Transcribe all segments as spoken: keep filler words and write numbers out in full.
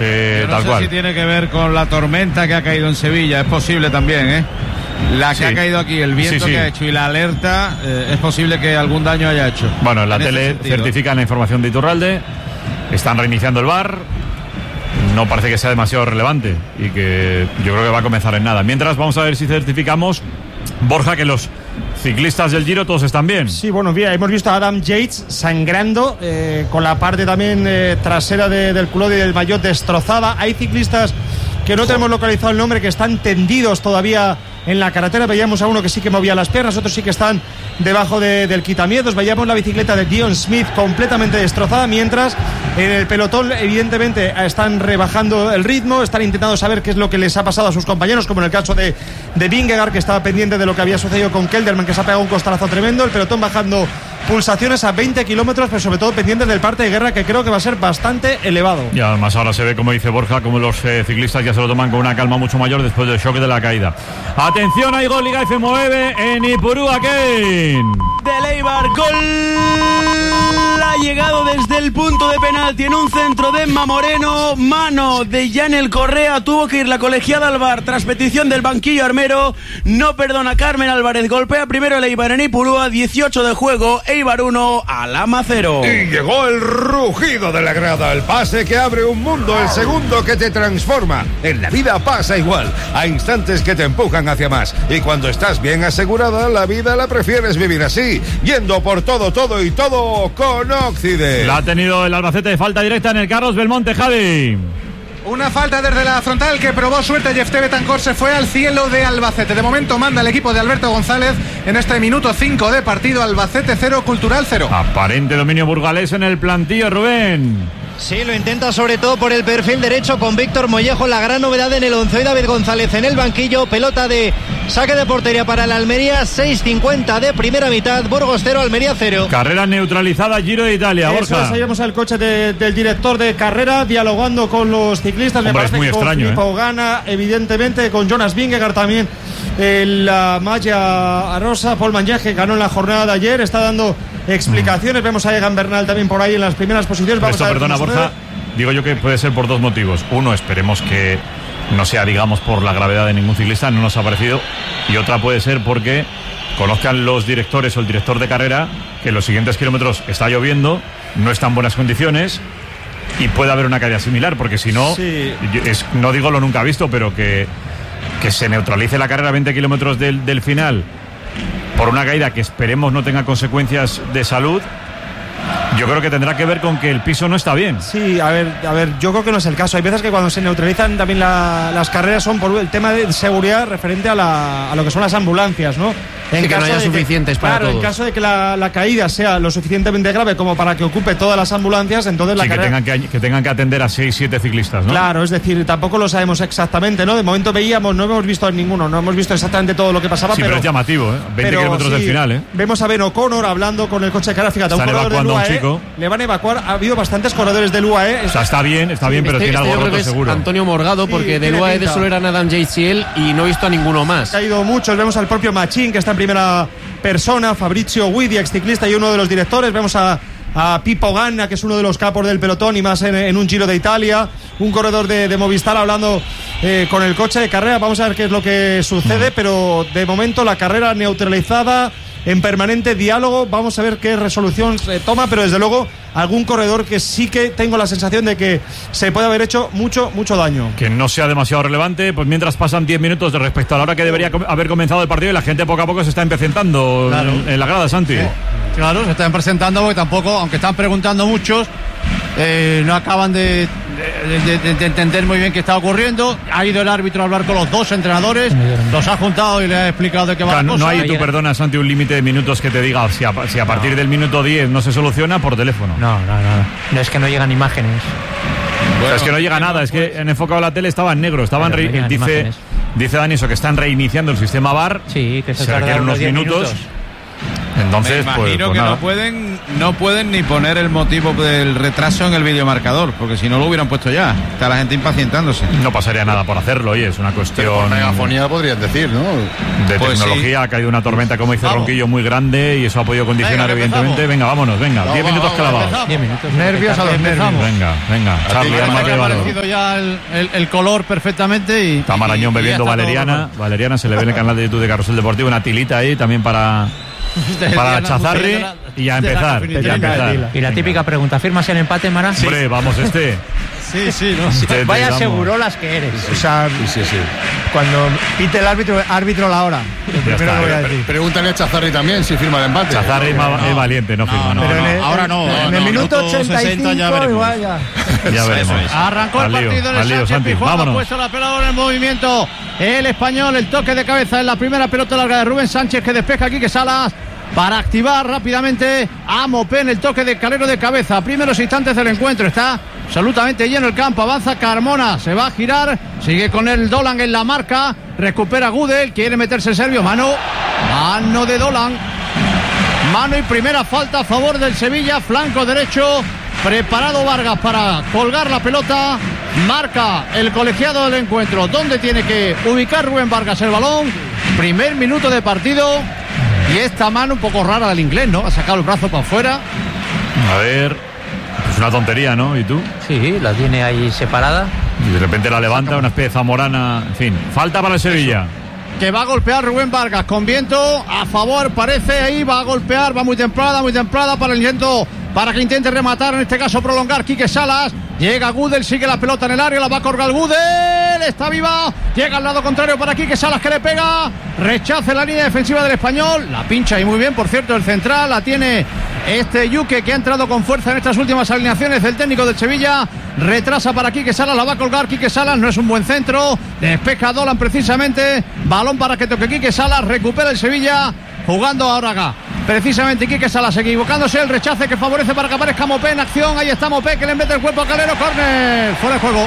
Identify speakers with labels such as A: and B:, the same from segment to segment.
A: eh,
B: Yo no
A: tal
B: sé
A: cual.
B: si tiene que ver con la tormenta que ha caído en Sevilla, es posible también, ¿eh? La que
A: Sí.
B: ha caído aquí, el viento
A: Sí, sí.
B: que ha hecho y la alerta, eh, es posible que algún daño haya hecho.
A: Bueno, en la
B: En ese
A: tele
B: sentido.
A: certifican la información de Iturralde, están reiniciando el V A R, no parece que sea demasiado relevante y que yo creo que va a comenzar en nada. Mientras, vamos a ver si certificamos, Borja, que los ciclistas del Giro todos están bien.
C: Sí, bueno, mira, hemos visto a Adam Yates sangrando, eh, con la parte también eh, trasera de, del culo y del maillot destrozada. Hay ciclistas que no tenemos localizado el nombre, que están tendidos todavía en la carretera. Veíamos a uno que sí que movía las piernas, otros sí que están debajo de, del quitamiedos. Veíamos la bicicleta de Dion Smith completamente destrozada, mientras en el pelotón evidentemente están rebajando el ritmo, están intentando saber qué es lo que les ha pasado a sus compañeros, como en el caso de, de Vingegaard, que estaba pendiente de lo que había sucedido con Kelderman, que se ha pegado un costalazo tremendo. El pelotón bajando pulsaciones a veinte kilómetros, pero sobre todo pendientes del parte de guerra, que creo que va a ser bastante elevado.
A: Y además ahora se ve, como dice Borja, como los eh, ciclistas ya se lo toman con una calma mucho mayor después del shock de la caída. Atención, hay gol Liga F nueve en Ipurúa, Kane.
D: Del Eibar, gol ha llegado desde el punto de penalti en un centro de Emma Moreno, mano de Yanel Correa, tuvo que ir la colegiada al V A R tras petición del banquillo armero, no perdona Carmen Álvarez, golpea primero el Eibar en Ipurúa, dieciocho de juego, Eibar uno, Alhama cero.
E: Y llegó el rugido de la grada, el pase que abre un mundo, el segundo que te transforma. En la vida pasa igual, hay instantes que te empujan hacia más, y cuando estás bien asegurada, la vida la prefieres vivir así, yendo por todo, todo y todo con Occident.
A: La ha tenido el Albacete de falta directa en el Carlos Belmonte, Javi.
F: Una falta desde la frontal que probó suerte. Jefté Betancor se fue al cielo de Albacete. De momento manda el equipo de Alberto González en este minuto cinco de partido. Albacete cero, Cultural cero.
A: Aparente dominio burgalés en el plantillo, Rubén.
G: Sí, lo intenta sobre todo por el perfil derecho con Víctor Mollejo. La gran novedad en el once, hoy David González en el banquillo. Pelota de saque de portería para el Almería. seis cincuenta de primera mitad. Burgos cero, Almería cero.
A: Carrera neutralizada, Giro de Italia,
C: Eso
A: Borja.
C: es, ahí vemos al coche de, del director de carrera dialogando con los ciclistas.
A: Hombre,
C: Me parece
A: es muy
C: que
A: extraño,
C: con Filippo
A: ¿eh?
C: Ganna, evidentemente, con Jonas Vingegaard también en la malla rosa. Paul Magnac, que ganó en la jornada de ayer, está dando explicaciones. Mm. Vemos a Egan Bernal también por ahí en las primeras posiciones. Vamos
A: Esto,
C: a ver
A: perdona,
C: cómo se
A: Borja,
C: mueve.
A: digo yo que puede ser por dos motivos. Uno, esperemos que no sea, digamos, por la gravedad de ningún ciclista, no nos ha parecido. Y otra puede ser porque conozcan los directores o el director de carrera que en los siguientes kilómetros está lloviendo, no está en buenas condiciones y puede haber una caída similar, porque si no,
C: Sí.
A: es, no digo lo nunca visto, pero que, que se neutralice la carrera a veinte kilómetros del, del final por una caída que esperemos no tenga consecuencias de salud. Yo creo que tendrá que ver con que el piso no está bien.
C: Sí, a ver, a ver, yo creo que no es el caso. Hay veces que cuando se neutralizan también la, las carreras son por el tema de seguridad referente a, la, a lo que son las ambulancias, ¿no? En
H: Sí, que no haya
C: de
H: suficientes para
C: Claro,
H: todos.
C: en caso de que la, la caída sea lo suficientemente grave como para que ocupe todas las ambulancias, entonces la
A: Sí, que
C: carrera...
A: tengan que, que tengan que atender a seis, siete ciclistas, ¿no?
C: Claro, es decir, tampoco lo sabemos exactamente, ¿no? De momento veíamos, no hemos visto ninguno, no hemos visto exactamente todo lo que pasaba,
A: Sí,
C: pero...
A: pero es llamativo, ¿eh? veinte
C: pero
A: kilómetros
C: sí,
A: del final, ¿eh?
C: Vemos a Ben O'Connor hablando con el coche de carrera. Fíjate,
A: Están
C: un corredor del
A: evacuando a un
C: U A E,
A: chico.
C: le van a evacuar. Ha habido bastantes corredores del U A E.
A: O sea, está bien, está bien, pero
H: Este,
A: tiene
H: este
A: algo
H: yo creo
A: roto
H: que es
A: seguro.
H: Antonio Morgado, porque
C: Sí,
H: del
C: tiene
H: U A E de
C: pinta.
H: solo eran Adam Yates y él, y no he visto a ninguno más.
C: Ha caído muchos. Vemos al propio Machín, que está en primera persona, Fabrizio Guidi, ex ciclista y uno de los directores. Vemos a, a Pippo Ganna, que es uno de los capos del pelotón y más en, en un Giro de Italia. Un corredor de, de Movistar hablando eh, con el coche de carrera. Vamos a ver qué es lo que sucede, mm. pero de momento la carrera neutralizada, en permanente diálogo. Vamos a ver qué resolución se toma, pero desde luego algún corredor que sí que tengo la sensación de que se puede haber hecho mucho, mucho daño.
A: Que no sea demasiado relevante, pues mientras pasan diez minutos de respecto a la hora que debería com- haber comenzado el partido y la gente poco a poco se está empecentando
B: Claro.
A: en, en la grada, Santi.
B: Sí. Claro, se están presentando porque tampoco, aunque están preguntando muchos, eh, no acaban de, de, de, de entender muy bien qué está ocurriendo. Ha ido el árbitro a hablar con los dos entrenadores, los ha juntado y le ha explicado de qué va
A: Claro,
B: la
A: no,
B: cosa.
A: no hay, tú perdona, Santi, un límite de minutos que te diga si a, si a partir no. del minuto diez no se soluciona por teléfono.
I: No, no, no. No es que no llegan imágenes.
A: Bueno, o sea, es que no llega nada, es que en enfocado la tele estaba en negro, estaban
I: Pero no
A: re- dice,
I: imágenes.
A: dice Dani eso, que están reiniciando el sistema V A R.
I: Sí, que se,
A: se requieren unos
I: minutos.
A: minutos. Entonces,
B: Me
A: pues,
B: imagino
A: pues
B: que
A: nada.
B: no pueden
J: no pueden ni poner el motivo del retraso en el videomarcador, porque si no lo hubieran puesto ya. Está la gente impacientándose.
A: No pasaría nada por hacerlo, oye, es una cuestión...
K: Por megafonía podrían decir, ¿no?
A: De
J: Pues
A: tecnología,
J: sí.
A: ha caído una tormenta, como dice
B: Vamos.
A: Ronquillo, muy grande y eso ha podido condicionar,
B: Venga, que
A: evidentemente.
B: empezamos.
A: Venga, vámonos, venga,
K: No,
A: diez
K: va,
A: minutos
K: va,
A: clavados.
B: empezamos.
I: diez minutos.
B: Nervios a los
I: Empezamos.
B: nervios.
A: Venga, venga, Charlie,
K: que
A: arma
K: me
A: que
B: Ha
A: valor.
B: aparecido ya el, el- el color perfectamente y...
A: Está Marañón
B: y- y ya
A: bebiendo
B: está todo
A: valeriana.
B: normal.
A: Valeriana se le ve en el canal de YouTube de Carrusel Deportivo, una tilita ahí también para, para
B: De la-
A: Chazarri
B: de la-
A: y a
B: de la
A: empezar.
B: cafetería.
A: Y a empezar.
I: Y la típica pregunta, ¿firmas el empate, Mara?
A: Hombre, vamos este.
B: Sí, sí, no.
A: Este,
I: Vaya
A: vamos.
I: segurolas que eres.
C: O sea,
K: Sí, sí, sí.
C: cuando pite el árbitro, árbitro la hora. Lo primero
A: está,
C: que voy a
A: eh,
C: decir.
K: Pregúntale a Chazarri también si firma el empate.
A: Chazarri es ma- es valiente, no firma. No,
C: Pero
A: no.
C: en el-
F: ahora no,
C: En,
F: no,
C: en
F: no,
C: el minuto
F: minuto
C: ochenta y cinco
F: sesenta ya veremos.
C: igual ya.
A: Ya veremos.
B: Arrancó el
A: Al lío,
B: partido en
A: al
B: el
A: lío,
B: Sánchez
A: Santi,
B: Pizjuán, ha
A: vámonos.
B: puesto la pelota en movimiento el español, el toque de cabeza en la primera pelota larga de Rubén Sánchez que despeja aquí que Salas para activar rápidamente a Mopé en el toque de Calero de cabeza. Primeros instantes del encuentro, está absolutamente lleno el campo, avanza Carmona, se va a girar, sigue con el Dolan en la marca, recupera Gudel, quiere meterse el serbio, mano, mano de Dolan. Mano y primera falta a favor del Sevilla, flanco derecho, preparado Vargas para colgar la pelota, marca el colegiado del encuentro, donde tiene que ubicar Rubén Vargas el balón, primer minuto de partido y esta mano un poco rara del inglés, ¿no? Ha sacado el brazo para afuera.
A: A ver, es una tontería, ¿no? ¿Y tú?
I: Sí, la tiene ahí separada.
A: Y de repente la levanta, una especie de zamorana. En fin, falta para el Sevilla.
B: Que va a golpear Rubén Vargas con viento a favor, parece ahí, va a golpear, va muy templada, muy templada para el intento, para que intente rematar, en este caso prolongar Quique Salas. Llega Gudel, sigue la pelota en el área, la va a colgar Gudel, está viva, llega al lado contrario para Quique Salas que le pega, rechaza la línea defensiva del español, la pincha y muy bien, por cierto, el central, la tiene este Yuque que ha entrado con fuerza en estas últimas alineaciones del técnico del Sevilla, retrasa para Quique Salas, la va a colgar Quique Salas, no es un buen centro, despeja Dolan precisamente, balón para que toque Quique Salas, recupera el Sevilla, jugando ahora acá. Precisamente Quique Salas equivocándose, el rechace que favorece para que aparezca Mopé en acción. Ahí está Mopé que le mete el cuerpo a Calero, córner, fuera de juego.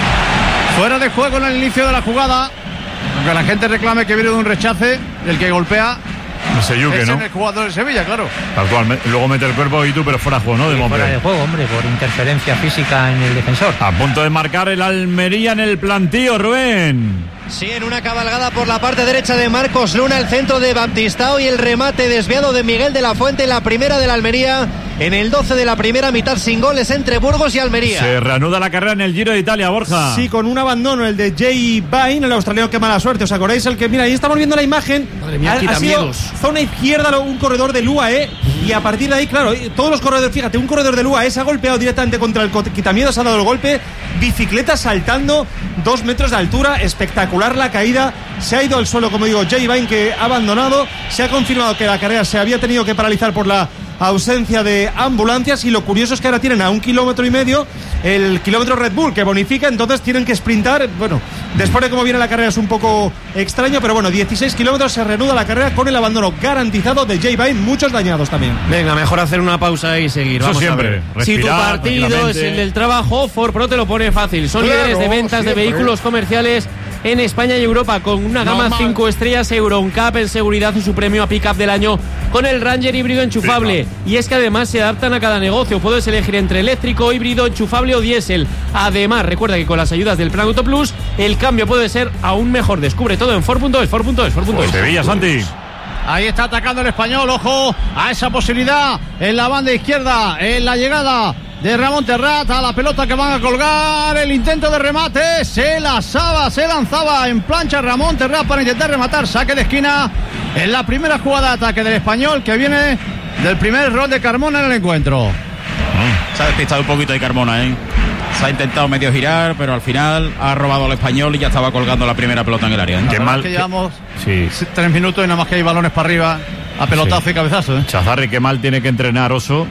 B: Fuera de juego en el inicio de la jugada. Aunque la gente reclame que viene de un rechace, el que golpea
A: Ese Yuque,
B: es
A: ¿no?
B: en el jugador de Sevilla, claro.
A: Tal cual, me- luego mete el cuerpo y tú, pero fuera de juego, ¿no? De
I: Y fuera de
A: Mopé.
I: juego, hombre, por interferencia física en el defensor.
A: A punto de marcar el Almería en el plantío, Rubén.
G: Sí, en una cabalgada por la parte derecha de Marcos Luna, el centro de Baptistao y el remate desviado de Miguel de la Fuente en la primera de la Almería, en el doce de la primera mitad sin goles entre Burgos y Almería.
A: Se reanuda la carrera en el Giro de Italia, Borja.
C: Sí, con un abandono, el de Jay Vine, el australiano, qué mala suerte. ¿Os acordáis? El que, mira, ahí estamos viendo la imagen.
D: Madre mía,
C: ha,
D: quita
C: ha sido
D: miedos.
C: zona izquierda, lo- un corredor del U A E. Y a partir de ahí, claro, todos los corredores, fíjate, un corredor del U A E se ha golpeado directamente contra el co- quitamiedos, ha dado el golpe. Bicicleta saltando, dos metros de altura, espectacular la caída. Se ha ido al suelo, como digo, Jay Vine, que ha abandonado. Se ha confirmado que la carrera se había tenido que paralizar por la ausencia de ambulancias, y lo curioso es que ahora tienen a un kilómetro y medio el kilómetro Red Bull que bonifica, entonces tienen que sprintar. Bueno, después de cómo viene la carrera es un poco extraño, pero bueno, dieciséis kilómetros, se reanuda la carrera con el abandono garantizado de Jay Vine, muchos dañados también.
D: Venga, mejor hacer una pausa y seguir.
A: Eso
D: Vamos
A: siempre,
D: a ver. Si tu
A: respirar
D: partido es
A: tranquilamente.
D: el del trabajo, Ford Pro te lo pone fácil. Son
K: Claro,
D: líderes de ventas
K: siempre.
D: de vehículos comerciales en España y Europa, con una gama
K: Normal.
D: cinco estrellas Euroncap en seguridad y su premio a Pickup del año con el Ranger híbrido enchufable. Y es que además se adaptan a cada negocio. Puedes elegir entre eléctrico, híbrido, enchufable o diésel. Además, recuerda que con las ayudas del Plan Auto Plus, el cambio puede ser aún mejor. Descubre todo en Ford punto es, Ford punto es, Ford punto es.
A: Sevilla, Santi.
B: Ahí está atacando el español, ojo a esa posibilidad en la banda izquierda, en la llegada de Ramón Terrat, a la pelota que van a colgar, el intento de remate, se lanzaba, se lanzaba en plancha Ramón Terrat para intentar rematar, saque de esquina en la primera jugada de ataque del español que viene del primer error de Carmona en el encuentro.
J: Se ha despistado un poquito de Carmona, ¿eh? Se ha intentado medio girar, pero al final ha robado al español y ya estaba colgando la primera pelota en el área, ¿eh?
A: Qué
B: La verdad
A: mal.
B: es que llevamos
A: Sí.
B: tres minutos y nada más que hay balones para arriba, a pelotazo
A: Sí.
B: y cabezazo, ¿eh?
A: Chazarri, qué mal tiene que entrenar Oso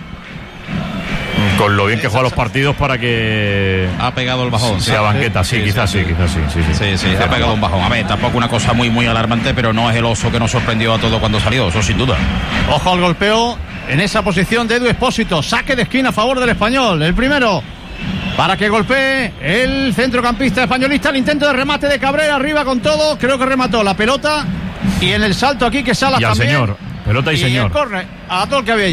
A: con lo bien que juega los partidos para que
J: Ha pegado el bajón.
A: sea banqueta. Sí, quizás sí, quizás sí. Sí, sí.
J: Sí, sí, ha pegado un bajón. A ver, tampoco una cosa muy, muy alarmante, pero no es el Oso que nos sorprendió a todos cuando salió, eso sin duda.
B: Ojo al golpeo en esa posición de Edu Espósito. Saque de esquina a favor del español. El primero para que golpee el centrocampista españolista. El intento de remate de Cabrera arriba con todo. Creo que remató la pelota. Y en el salto aquí que Salas
A: Y al
B: también.
A: señor. Pelota y,
B: Y
A: señor.
B: el córner a todo el que había allí.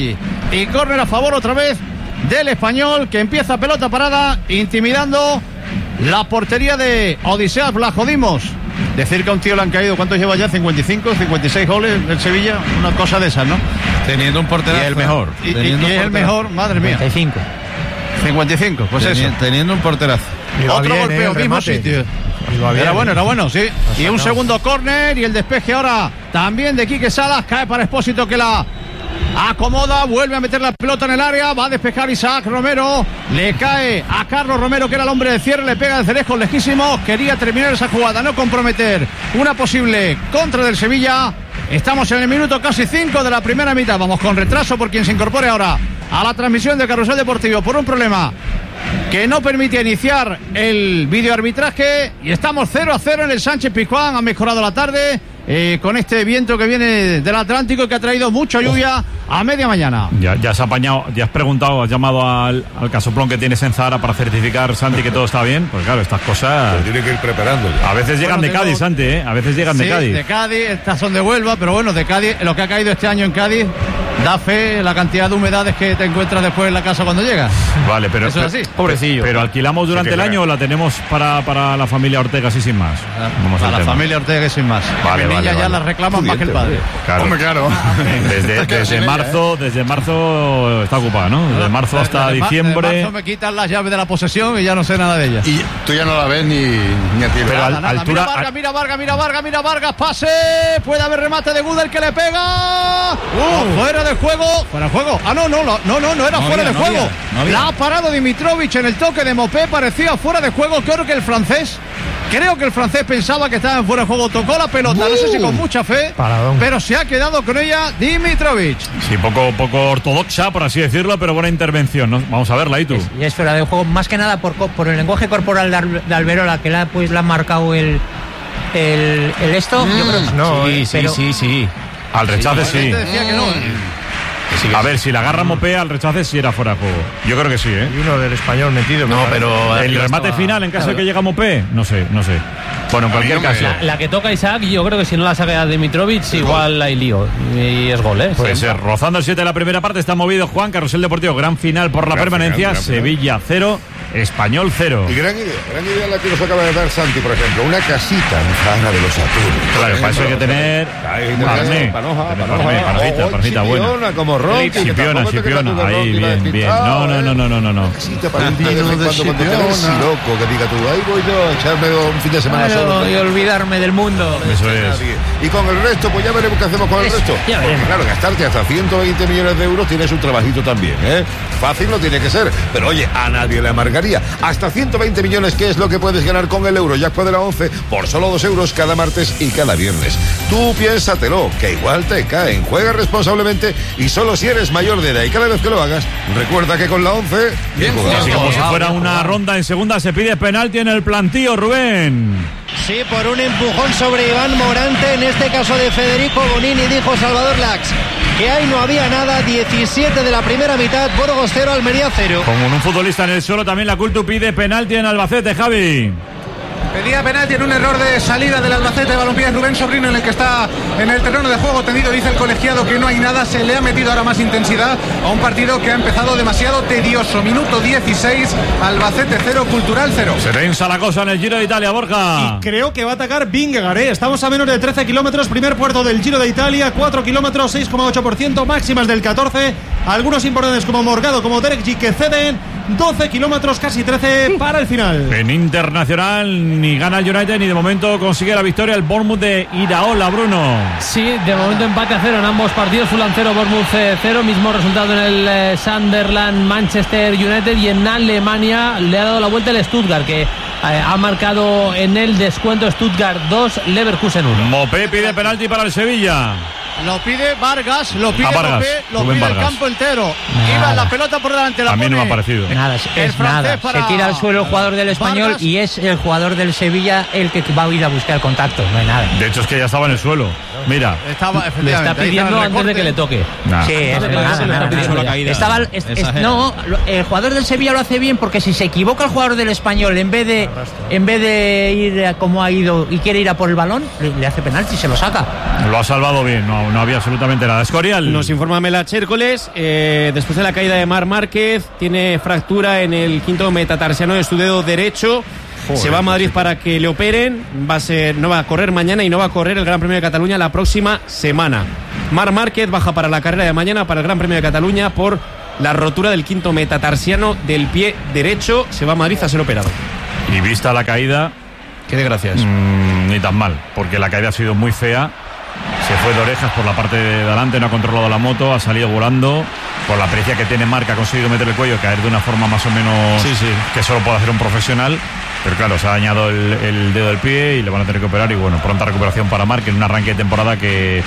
B: y córner a favor otra vez del Español, que empieza pelota parada, intimidando la portería de Odiseas Vlachodimos. Decir que a un tío le han caído, ¿cuántos lleva ya? cincuenta y cinco, cincuenta y seis goles del Sevilla, una cosa de esas, ¿no?
L: Teniendo un porterazo.
A: Y el mejor.
B: Y, y, y es el mejor, madre mía.
I: cincuenta y cinco.
B: cincuenta y cinco, pues
L: Teni-
B: eso.
L: Teniendo un porterazo.
B: Otro
C: bien,
B: golpeo,
C: eh, el
B: mismo
C: remate.
B: sitio.
C: Iba bien.
B: Era bueno, era bueno, sí.
C: O
B: Y
C: sea,
B: un
C: no.
B: segundo córner y el despeje ahora también de Quique Salas. Cae para Expósito, que la acomoda, vuelve a meter la pelota en el área, va a despejar Isaac Romero, le cae a Carlos Romero, que era el hombre de cierre, le pega desde lejos, lejísimo. Quería terminar esa jugada, no comprometer una posible contra del Sevilla. Estamos en el minuto casi cinco de la primera mitad. Vamos con retraso por quien se incorpore ahora a la transmisión de Carrusel Deportivo por un problema que no permite iniciar el videoarbitraje, y estamos cero a cero en el Sánchez Pizjuán. Ha mejorado la tarde eh, con este viento que viene del Atlántico y que ha traído mucha lluvia a media mañana.
A: Ya, ya has apañado, ya has preguntado, has llamado al, al casoplón que tienes en Zahara para certificar, Santi, que todo está bien. Pues claro, estas cosas
E: Pero tiene que ir preparando ya.
A: a veces llegan
B: Bueno,
A: de
B: tengo-
A: Cádiz, Santi, ¿eh? A veces llegan
B: Sí,
A: de Cádiz.
B: de Cádiz, estas son de Huelva, pero bueno, de Cádiz, lo que ha caído este año en Cádiz da fe la cantidad de humedades que te encuentras después en la casa cuando llegas.
A: Vale, pero,
B: Eso es así.
A: Pobrecillo. Pero alquilamos durante
B: Sí, que
A: el año o la tenemos para, para la familia Ortega, así sin más. Vamos
B: A
A: al
B: la
A: tema.
B: familia Ortega y sin más.
A: Vale,
B: Mis
A: vale,
B: niñas ya
A: vale.
B: las reclaman más que el padre.
A: Claro.
K: Hombre, claro.
A: Desde, desde marzo, desde marzo está ocupada, ¿no? Desde marzo hasta
B: Desde ma-
A: diciembre.
B: desde marzo me quitan las llaves de la posesión y ya no sé nada de ellas.
K: Y tú ya no la ves ni, ni a ti.
A: Pero al-
B: Nada,
A: altura-
B: mira Vargas, mira Vargas, mira Vargas, mira Vargas, pase. Puede haber remate de Gudel que le pega. Uh, fuera de juego. Fuera de juego. Ah, no, no, no, no, no, no era
J: No
B: fuera
J: había,
B: de
J: no
B: juego.
J: había, no había.
B: La ha parado Dimitrovic en el toque de Mopé, parecía fuera de juego. Creo que el francés, creo que el francés pensaba que estaba en fuera de juego. Tocó la pelota, no sé si con mucha fe,
C: Paradón.
B: pero se ha quedado con ella Dimitrovic.
A: Sí, poco, poco ortodoxa, por así decirlo, pero buena intervención, ¿no? Vamos a verla, ¿y tú?
I: Y es fuera de juego, más que nada por, co- por el lenguaje corporal de, Al- de Alberola, que le ha, pues, le ha marcado el, el, el esto. Yo creo que
C: no,
I: sí,
J: Sí,
I: pero-
J: sí, sí.
A: Al rechace sí.
B: Te decía que no.
A: A ver, si la agarra Mopé al rechace sí era fuera de juego. Yo creo que sí, ¿eh?
C: Y uno del español metido.
K: No, pero
A: El
K: arriba
A: remate
K: estaba-
A: final en caso de que llegue a Mopé, no sé, no sé. Bueno, en
K: A mí
A: cualquier
K: no me-
A: caso.
H: La, la que toca Isaac, yo creo que si no la saca Dimitrovic, igual hay lío. Y es gol, ¿eh?
A: Puede ser. Rozando el siete de la primera parte, está movido Juan. Carrusel Deportivo, gran final por la
E: Gran
A: permanencia.
E: final, gran final.
A: Sevilla cero, Español cero.
E: Y gran idea, gran idea la que nos acaba de dar Santi, por ejemplo, una casita en Zahara de los Atunes.
A: Claro, para eso hay que tener
E: Ahí,
A: un arné.
E: panoja,
A: Tener
E: panoja.
A: arné, parcita,
E: Oh,
A: parcita buena.
E: chipiona, como Rocky, que
A: Chipiona,
E: tampoco te
A: chipiona.
E: quedas tú de
A: Ahí,
E: Rocky, la
A: bien, bien.
E: despistado,
A: No, no,
E: ¿eh?
A: no, no, no, no, no.
E: Casita para un
K: Platino
E: de vez en
K: de
E: cuando, cuando te ves
K: chipiona.
E: loco, que diga tú, ahí voy yo a echarme un fin de semana solo.
I: Claro, y olvidarme del mundo.
A: Eso es.
E: Nadie. Y con el resto, pues ya veremos qué hacemos con el
I: Eso,
E: resto.
I: ya
E: Porque
I: veremos.
E: claro, gastarte hasta ciento veinte millones de euros tienes un trabajito también, ¿eh? Fácil no tiene que ser, pero oye, a nadie le amargaría. Hasta ciento veinte millones, ¿qué es lo que puedes ganar con el Eurojackpot de la once por solo dos euros cada martes y cada viernes? Tú piénsatelo, que igual te caen. Juega responsablemente y solo si eres mayor de edad. Y cada vez que lo hagas, recuerda que con la once, bien jugado.
A: Así como si fuera una ronda en segunda, se pide penalti en el plantío, Rubén.
G: Sí, por un empujón sobre Iván Morante, en este caso de Federico Bonini, dijo Salvador Lax que ahí no había nada. Diecisiete de la primera mitad, Burgos cero, Almería cero.
A: Con un futbolista en el suelo, también la Cultu pide penalti en Albacete, Javi.
F: Pedía penalti en un error de salida del Albacete de Balompié, Rubén Sobrino, en el que está en el terreno de juego tendido. Dice el colegiado que no hay nada, se le ha metido ahora más intensidad a un partido que ha empezado demasiado tedioso. Minuto dieciséis, Albacete cero, Cultural cero.
A: Se tensa la cosa en el Giro de Italia, Borja.
C: Creo que va a atacar Vingegaard, ¿eh? Estamos a menos de trece kilómetros, primer puerto del Giro de Italia, cuatro kilómetros, seis coma ocho por ciento, máximas del catorce. Algunos importantes como Morgado, como Derek G, que ceden doce kilómetros, casi trece para el final.
A: En internacional ni gana el United ni de momento consigue la victoria el Bournemouth de Iraola, Bruno.
H: Sí, de momento empate a cero en ambos partidos. Fulham cero, Bournemouth cero. Mismo resultado en el eh, Sunderland, Manchester United. Y en Alemania le ha dado la vuelta el Stuttgart, que eh, ha marcado en el descuento Stuttgart dos, Leverkusen uno.
A: Mopé pide penalti para el Sevilla.
B: Lo pide Vargas, lo pide
A: Ah, Vargas,
B: Mopé, lo
A: Rubén
B: pide el
A: Vargas.
B: campo entero.
I: Nada.
B: Iba la pelota por delante, la
A: A mí no
B: pone
A: me ha parecido.
I: Nada, es,
B: el
I: es
B: francés
I: nada.
B: para
I: Se tira al suelo el jugador del Español
B: Vargas.
I: y es el jugador del Sevilla el que va a ir a buscar el contacto. No hay nada.
A: De hecho es que ya estaba en el suelo. Mira.
B: Estaba,
H: Le
B: efectivamente,
H: está
B: ahí
H: pidiendo
B: el
H: antes de que le
B: recorte.
H: toque.
A: Nah.
I: Sí, es
H: Entonces,
I: nada,
H: se le
I: nada,
H: está pidiendo
I: nada.
J: la caída.
I: Estaba, es- es-
J: Exagera.
I: no, lo- el jugador del Sevilla lo hace bien porque si se equivoca el jugador del Español en vez de en vez de ir a como ha ido y quiere ir a por el balón, le, le hace penalti y se lo saca.
A: Lo ha salvado bien, no, no, no había absolutamente nada. Escorial.
C: Nos informa Mela Chércoles, eh, después de la caída de Marc Márquez, tiene fractura en el quinto metatarsiano de su dedo derecho. Joder, se va a Madrid para que le operen. Va a ser, no va a correr mañana y no va a correr el Gran Premio de Cataluña la próxima semana. Marc Márquez baja para la carrera de mañana para el Gran Premio de Cataluña por la rotura del quinto metatarsiano del pie derecho. Se va a Madrid a ser operado.
A: Y vista la caída,
C: qué desgracias.
A: Mmm, ni tan mal, porque la caída ha sido muy fea. Se fue de orejas por la parte de delante, no ha controlado la moto, ha salido volando. Por la pericia que tiene Marc, ha conseguido meter el cuello y caer de una forma más o menos
C: sí, sí.
A: que solo puede hacer un profesional. Pero claro, se ha dañado el, el dedo del pie y le van a tener que operar. Y bueno, pronta recuperación para Marc en un arranque de temporada que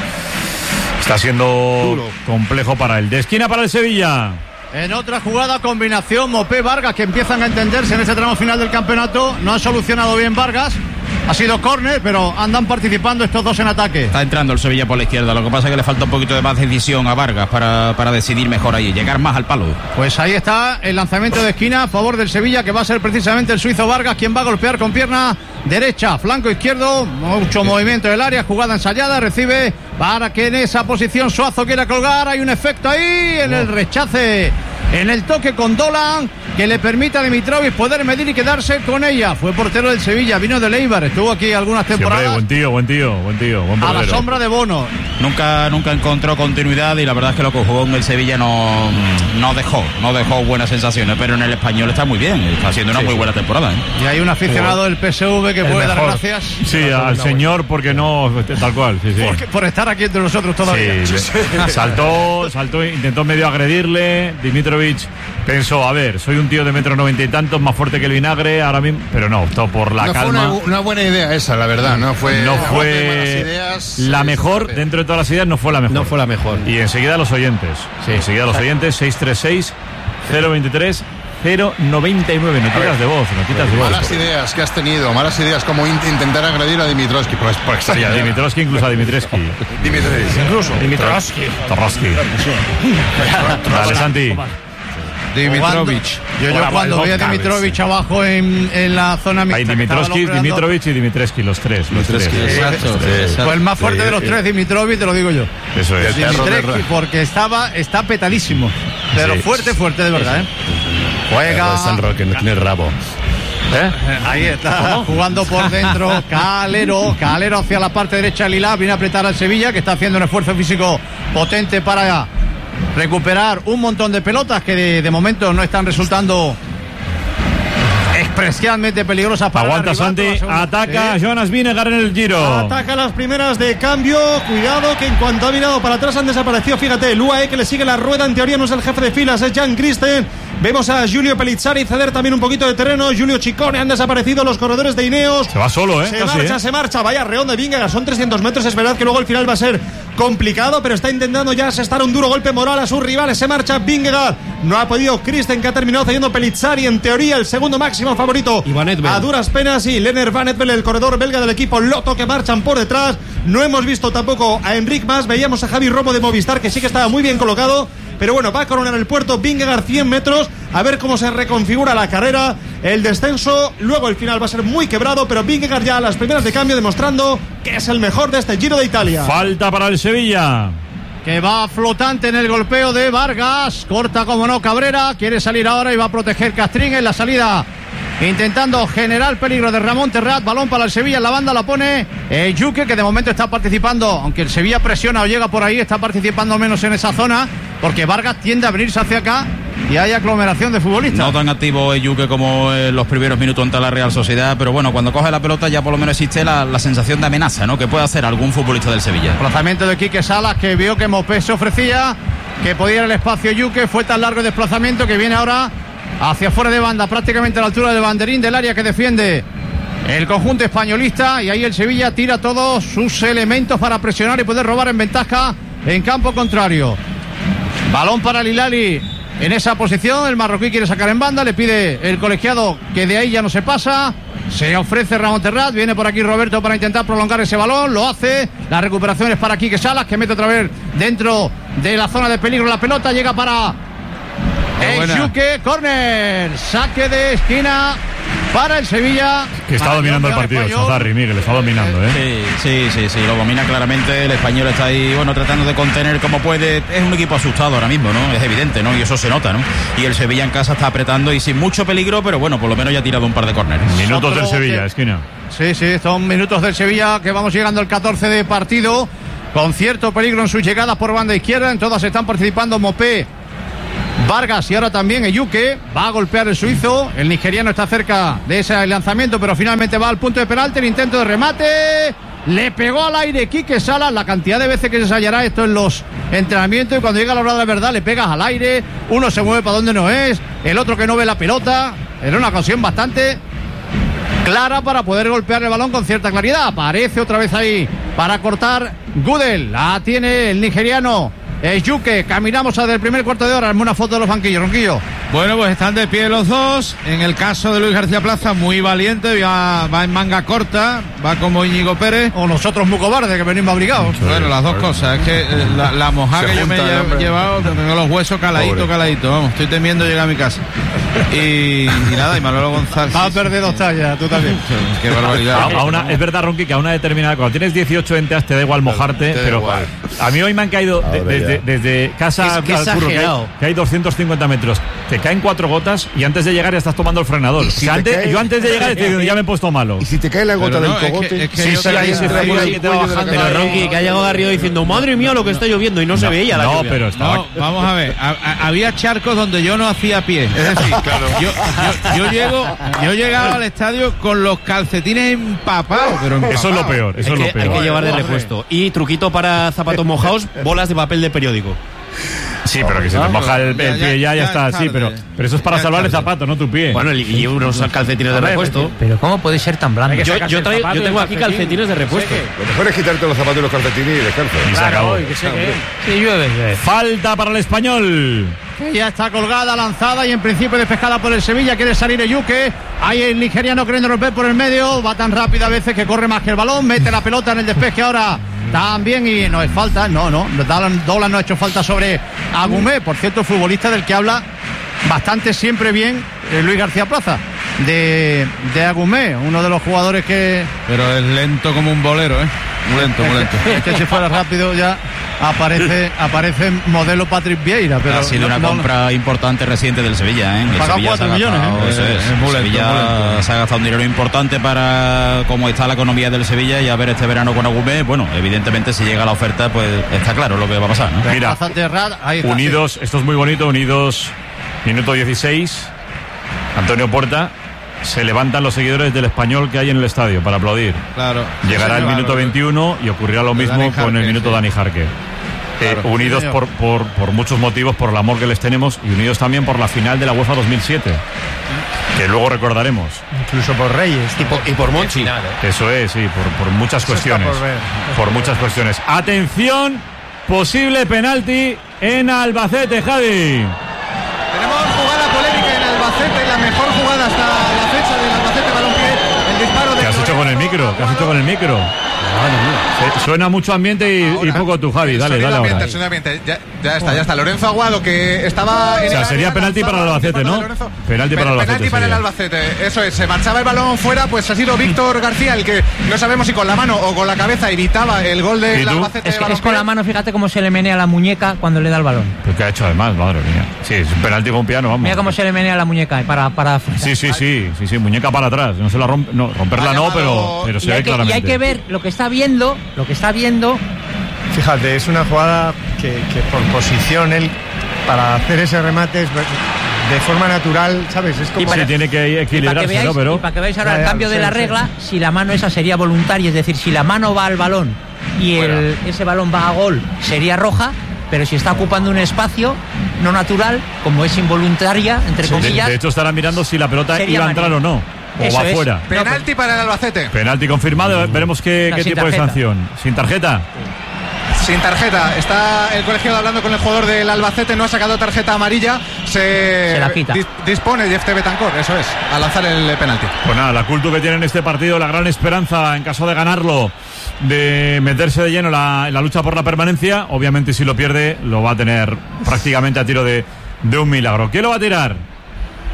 A: está siendo Duro. complejo para él. De esquina para el Sevilla.
B: En otra jugada, combinación Mopé-Vargas, que empiezan a entenderse en este tramo final del campeonato. No ha solucionado bien Vargas. Ha sido córner, pero andan participando estos dos en ataque.
J: Está entrando el Sevilla por la izquierda. Lo que pasa es que le falta un poquito de más decisión a Vargas para, para decidir mejor ahí, llegar más al palo.
B: Pues ahí está el lanzamiento de esquina a favor del Sevilla, que va a ser precisamente el suizo Vargas quien va a golpear con pierna derecha, flanco izquierdo. Mucho movimiento del área, jugada ensayada, recibe para que en esa posición Suazo quiera colgar. Hay un efecto ahí en el rechace, en el toque con Dolan, que le permite a Dimitrovic poder medir y quedarse con ella. Fue portero del Sevilla, vino de Eibar, estuvo aquí algunas temporadas.
A: Sí, hombre, buen tío, buen tío, buen tío, buen
B: a la sombra de Bono.
J: Nunca, nunca encontró continuidad y la verdad es que lo que jugó en el Sevilla no, no dejó, no dejó buenas sensaciones, pero en el Español está muy bien, está haciendo una sí, muy buena temporada, ¿eh?
B: Y hay un aficionado del P S V que el puede mejor. dar gracias.
A: Sí, al señor porque no, tal cual, sí, sí.
B: Por, por estar aquí entre nosotros todavía.
A: Sí, sí. Saltó, saltó, intentó medio agredirle. Dimitrovic pensó, a ver, soy un tío de metro noventa y tantos, más fuerte que el vinagre, ahora mismo, pero no, optó por la
K: no
A: calma.
K: Fue una, una buena idea esa, la verdad, no fue,
A: no fue ideas, la mejor, sí, dentro de todas las ideas no fue la mejor.
C: No fue la mejor.
A: Y enseguida los oyentes, sí, enseguida los oyentes, seis tres seis, cero veintitrés, cero noventa y nueve, notitas de voz, notitas de voz.
K: Malas ideas que has tenido, malas ideas como int intentar agredir a Dimitrovski, pues por
A: sí, a Dimitrovski, incluso a Dimitrescu.
K: Dimitrescu,
B: incluso.
A: Dimitrovski. Torroski. Dale, Santi.
B: Dimitrovic. Yo, yo cuando vi a Dimitrovic abajo en, en la zona mixta.
A: Hay Dimitrovski, Dimitrovic y Dimitrescu, los tres. Los tres.
B: Exacto. Fue el más fuerte de los tres, Dimitrovic, te lo digo yo.
A: Eso es.
B: Dimitrescu, porque estaba, está petadísimo. Pero sí, fuerte, fuerte de verdad, ¿eh? Juega.
K: San Roque, no tiene rabo.
B: ¿Eh? Ahí está, ¿cómo? Jugando por dentro Calero, Calero hacia la parte derecha del Lila, viene a apretar al Sevilla, que está haciendo un esfuerzo físico potente para recuperar un montón de pelotas que de, de momento no están resultando especialmente peligrosas para
A: aguanta Santi, ataca sí. Jonas Vinegar en el Giro,
C: ataca las primeras de cambio, cuidado que en cuanto ha mirado para atrás han desaparecido, fíjate, el U A E que le sigue la rueda, en teoría no es el jefe de filas, es Jan Christen. Vemos a Giulio Pellizzari ceder también un poquito de terreno. Giulio Ciccone, han desaparecido los corredores de Ineos.
A: Se va solo, ¿eh?
C: Se
A: Casi,
C: marcha,
A: ¿eh?
C: se marcha. Vaya reón de Vingegaard. Son trescientos metros. Es verdad que luego el final va a ser complicado, pero está intentando ya asestar un duro golpe moral a sus rivales. Se marcha Vingegaard. No ha podido Christen, que ha terminado cediendo Pellizzari. En teoría, el segundo máximo favorito.
H: Y Van Edvel.
C: A duras penas. Y Lennart Van Edvel, el corredor belga del equipo Lotto, que marchan por detrás. No hemos visto tampoco a Enric Mas. Veíamos a Javi Romo de Movistar, que sí que estaba muy bien colocado. Pero bueno, va a coronar el puerto Vingegaard cien metros, a ver cómo se reconfigura la carrera, el descenso, luego el final va a ser muy quebrado, pero Vingegaard ya a las primeras de cambio demostrando que es el mejor de este Giro de Italia.
A: Falta para el Sevilla,
B: que va flotante en el golpeo de Vargas, corta como no Cabrera, quiere salir ahora y va a proteger Castrín en la salida, intentando generar peligro de Ramón Terrat. Balón para el Sevilla, en la banda la pone eh, Yuque, que de momento está participando, aunque el Sevilla presiona o llega por ahí, está participando menos en esa zona, porque Vargas tiende a venirse hacia acá y hay aglomeración de futbolistas.
J: No tan activo Yuque como en los primeros minutos ante la Real Sociedad, pero bueno, cuando coge la pelota ya por lo menos existe la, la sensación de amenaza, ¿no?, que puede hacer algún futbolista del Sevilla.
B: Desplazamiento de Quique Salas, que vio que Mopé se ofrecía, que podía ir al espacio Yuque, fue tan largo el desplazamiento que viene ahora hacia fuera de banda, prácticamente a la altura del banderín del área que defiende el conjunto españolista, y ahí el Sevilla tira todos sus elementos para presionar y poder robar en ventaja en campo contrario. Balón para Lilali en esa posición, el marroquí quiere sacar en banda, le pide el colegiado que de ahí ya no se pasa, se ofrece Ramón Terrat, viene por aquí Roberto para intentar prolongar ese balón, lo hace, la recuperación es para Quique Salas, que mete otra vez dentro de la zona de peligro la pelota, llega para el Yuque, córner, saque de esquina para el Sevilla.
A: Que está dominando el partido, Chazarri, Miguel, está dominando, ¿eh?
J: Sí, sí, sí, sí, lo domina claramente. El español está ahí, bueno, tratando de contener como puede. Es un equipo asustado ahora mismo, ¿no? Es evidente, ¿no? Y eso se nota, ¿no? Y el Sevilla en casa está apretando y sin mucho peligro, pero bueno, por lo menos ya ha tirado un par de córneres.
A: Minutos del Sevilla, esquina.
B: Sí, sí, son minutos del Sevilla que vamos llegando al catorce de partido. Con cierto peligro en sus llegadas por banda izquierda. En todas están participando Mopé, Vargas y ahora también Eyuke. Va a golpear el suizo. El nigeriano está cerca de ese lanzamiento, pero finalmente va al punto de penalti. El intento de remate. Le pegó al aire Quique Salas. La cantidad de veces que se ensayará esto en los entrenamientos. Y cuando llega la hora de la verdad, le pegas al aire. Uno se mueve para donde no es. El otro que no ve la pelota. Era una ocasión bastante clara para poder golpear el balón con cierta claridad. Aparece otra vez ahí para cortar Gudel. La tiene el nigeriano Eyuke. Caminamos desde el primer cuarto de hora. Hazme una foto de los banquillos, Ronquillo.
L: Bueno, pues están de pie los dos. En el caso de Luis García Plaza, muy valiente, va, va en manga corta, va como Íñigo Pérez.
B: O nosotros muy cobardes, que venimos abrigados.
L: Bueno, las dos cosas. Es que la, la mojada que yo me he llevado, tengo los huesos caladitos, caladitos. Vamos, estoy temiendo llegar a mi casa. Y, y nada, y Manolo González.
B: Va a perder dos tallas, tú también.
L: Qué barbaridad.
A: A, a una, es verdad, Ronqui, que a una determinada, cuando tienes dieciocho enteras te da igual mojarte, pero igual. A mí hoy me han caído de, desde, desde casa al curro, que hay, que hay doscientos cincuenta metros. Te caen cuatro gotas y antes de llegar ya estás tomando el frenador. Si o sea, antes, cae, yo antes de llegar te, ya me he puesto malo.
E: Y si te cae la gota
L: pero
E: del no, cogote,
L: es que, es que
A: sí, sí, ahí se ahí te va bajando.
D: Pero Ronqui, que ha llegado Garrido diciendo, madre mía lo que está lloviendo, y no, no se veía la
A: no,
D: lluvia.
A: Pero estaba...
L: No, vamos a ver, a, a, había charcos donde yo no hacía pie. Es decir, claro. yo, yo, yo llego, yo llegaba al estadio con los calcetines empapados, pero empapados.
A: Eso es lo peor, eso
D: hay
A: es
D: que,
A: lo peor.
D: Hay que llevar de repuesto. Y truquito para zapatos mojados, bolas de papel de periódico.
A: Sí, pero que se te moja el, el pie ya, ya, ya está, sí, pero, pero eso es para salvar el zapato, no tu pie.
D: Bueno, y, y unos calcetines de repuesto.
I: Pero ¿cómo puede ser tan blando?
D: Yo, yo, traigo, yo tengo aquí calcetines de repuesto.
E: Lo mejor es quitarte los zapatos y los calcetines y descansa.
A: Y se acabó.
I: Sí, llueve, llueve.
A: Falta para el Español.
B: Ya está colgada, lanzada y en principio despejada por el Sevilla. Quiere salir Eyuke. Hay el nigeriano queriendo romper por el medio. Va tan rápido a veces que corre más que el balón. Mete la pelota en el despeje ahora también y no es falta. No, no. Dolan no ha hecho falta sobre Agumé. Por cierto, futbolista del que habla bastante siempre bien eh, Luis García Plaza. De, de Agumé, uno de los jugadores que...
L: Pero es lento como un bolero, ¿eh? Muy lento, muy lento.
B: Es que si fuera rápido ya aparece aparece modelo Patrick Vieira. Pero
J: ha sido
B: no,
J: una
B: no,
J: compra no. importante reciente del Sevilla, ¿eh? El
B: Paga
J: Sevilla
B: cuatro
J: se ha
B: millones,
J: gastado,
B: ¿eh?
J: eso es.
L: Es muy lento,
J: Sevilla
L: muy lento.
J: se ha gastado un dinero importante para cómo está la economía del Sevilla y a ver este verano con Agumé. Bueno, evidentemente si llega la oferta, pues está claro lo que va a pasar, ¿no?
A: Mira, Unidos, esto es muy bonito, Unidos, minuto dieciséis, Antonio Puerta. Se levantan los seguidores del Español que hay en el estadio para aplaudir.
L: Claro.
A: Llegará
L: sí,
A: el minuto veintiuno y ocurrirá lo mismo
L: Dani
A: con
L: Jarque,
A: el minuto
L: sí.
A: Dani Jarque.
L: Claro,
A: eh, unidos
L: sí,
A: por, por, por muchos motivos, por el amor que les tenemos y unidos también por la final de la UEFA dos mil siete, que luego recordaremos.
C: Incluso por Reyes.
D: Y por, y por Monchi.
I: Final, ¿eh?
A: Eso es, sí, por, por muchas
C: Eso
A: cuestiones.
C: está por ver.
A: Por muchas cuestiones. Atención, posible penalti en Albacete, Javi.
F: Tenemos jugada polémica en Albacete, la mejor jugada hasta la fecha del Albacete Balompié. El disparo de
A: ¿Qué has hecho con el micro? ¿Qué has hecho con el micro? Se- Suena mucho ambiente y, y poco tú, Javi. Dale,
F: Sonido
A: dale ahora.
F: ambiente, sonido ambiente. Ya, ya está, ya está. Lorenzo Aguado, que estaba en
A: O sea,
F: el
A: sería
F: área,
A: penalti para el
F: lanzaba,
A: Albacete,
F: disparo
A: ¿no?
F: de Lorenzo.
A: Penalti para el Albacete
F: Penalti para el
A: sería.
F: Albacete, eso es. Se marchaba el balón fuera, pues ha sido Víctor García el que no sabemos si con la mano o con la cabeza evitaba el gol
A: ¿Y
F: del
A: tú?
F: Albacete.
I: Es que es
F: Balompié.
I: con la mano, fíjate cómo se le menea la muñeca cuando le da el balón.
A: ¿Pero qué ha hecho además? Madre mía. Sí, es un penalti con un piano, vamos.
I: Mira cómo se le menea la muñeca para, para
A: Sí, sí, sí, sí, sí, muñeca para atrás. No se la rompe, no, romperla
F: Ha
A: no,
F: llamado-
A: pero, pero se
I: y,
A: ve
I: hay que, y
A: claramente.
I: hay que ver lo que está viendo, lo que está viendo.
C: Fíjate, es una jugada que, que por posición él, para hacer ese remate, es de forma natural, ¿sabes? Es como...
A: Sí, tiene que
I: Y para que
A: equilibrarse,
I: veáis,
A: ¿no? Pero
I: y para que veáis ahora
C: Ya,
I: el
C: ya,
I: cambio
C: lo
I: de
C: sé,
I: la
C: lo sé.
I: regla, si la mano esa sería voluntaria, es decir, si la mano va al balón y el, ese balón va a gol, sería roja. Pero si está ocupando un espacio no natural, como es involuntaria, entre
A: de,
I: comillas,
A: de hecho estará mirando si la pelota
I: sería
A: iba a entrar o no. O
I: Eso
A: va
I: es.
A: fuera.
F: Penalti para el Albacete.
A: Penalti confirmado. Veremos qué,
I: No,
A: qué
I: sin
A: tipo de
I: tarjeta.
A: sanción. ¿Sin tarjeta?
F: Sin tarjeta. Está el colegiado hablando con el jugador del Albacete. No ha sacado tarjeta amarilla. Se,
I: Se la quita.
F: dis- dispone Jeff T. Betancor, eso es, a lanzar el penalti.
A: Pues nada, la cultura que tiene en este partido, la gran esperanza en caso de ganarlo, de meterse de lleno en la, en la lucha por la permanencia. Obviamente si lo pierde lo va a tener prácticamente a tiro de, de un milagro. ¿Quién lo va a tirar?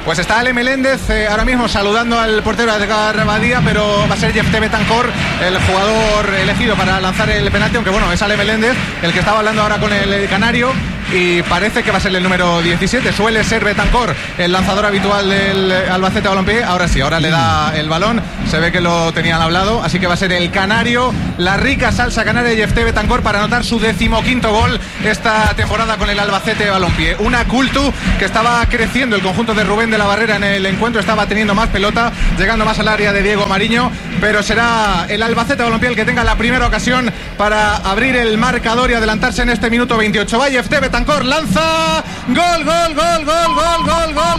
F: Pues está Ale Meléndez eh, ahora mismo saludando al portero Edgar Badía, pero va a ser Jefté Betancor el jugador elegido para lanzar el penalti, aunque bueno, es Ale Meléndez el que estaba hablando ahora con el canario y parece que va a ser el número diecisiete. Suele ser Betancor el lanzador habitual del Albacete Balompié. Ahora sí, ahora le da el balón, se ve que lo tenían hablado, así que va a ser el canario, la rica salsa canaria de Jefté Betancor para anotar su decimoquinto gol esta temporada con el Albacete Balompié. Una cultu que estaba creciendo el conjunto de Rubén de la Barrera en el encuentro, estaba teniendo más pelota, llegando más al área de Diego Mariño, pero será el Albacete Balompié el que tenga la primera ocasión para abrir el marcador y adelantarse en este minuto veintiocho. Va Jefté Betancor, lanza, gol, gol, gol, gol, gol, gol, gol,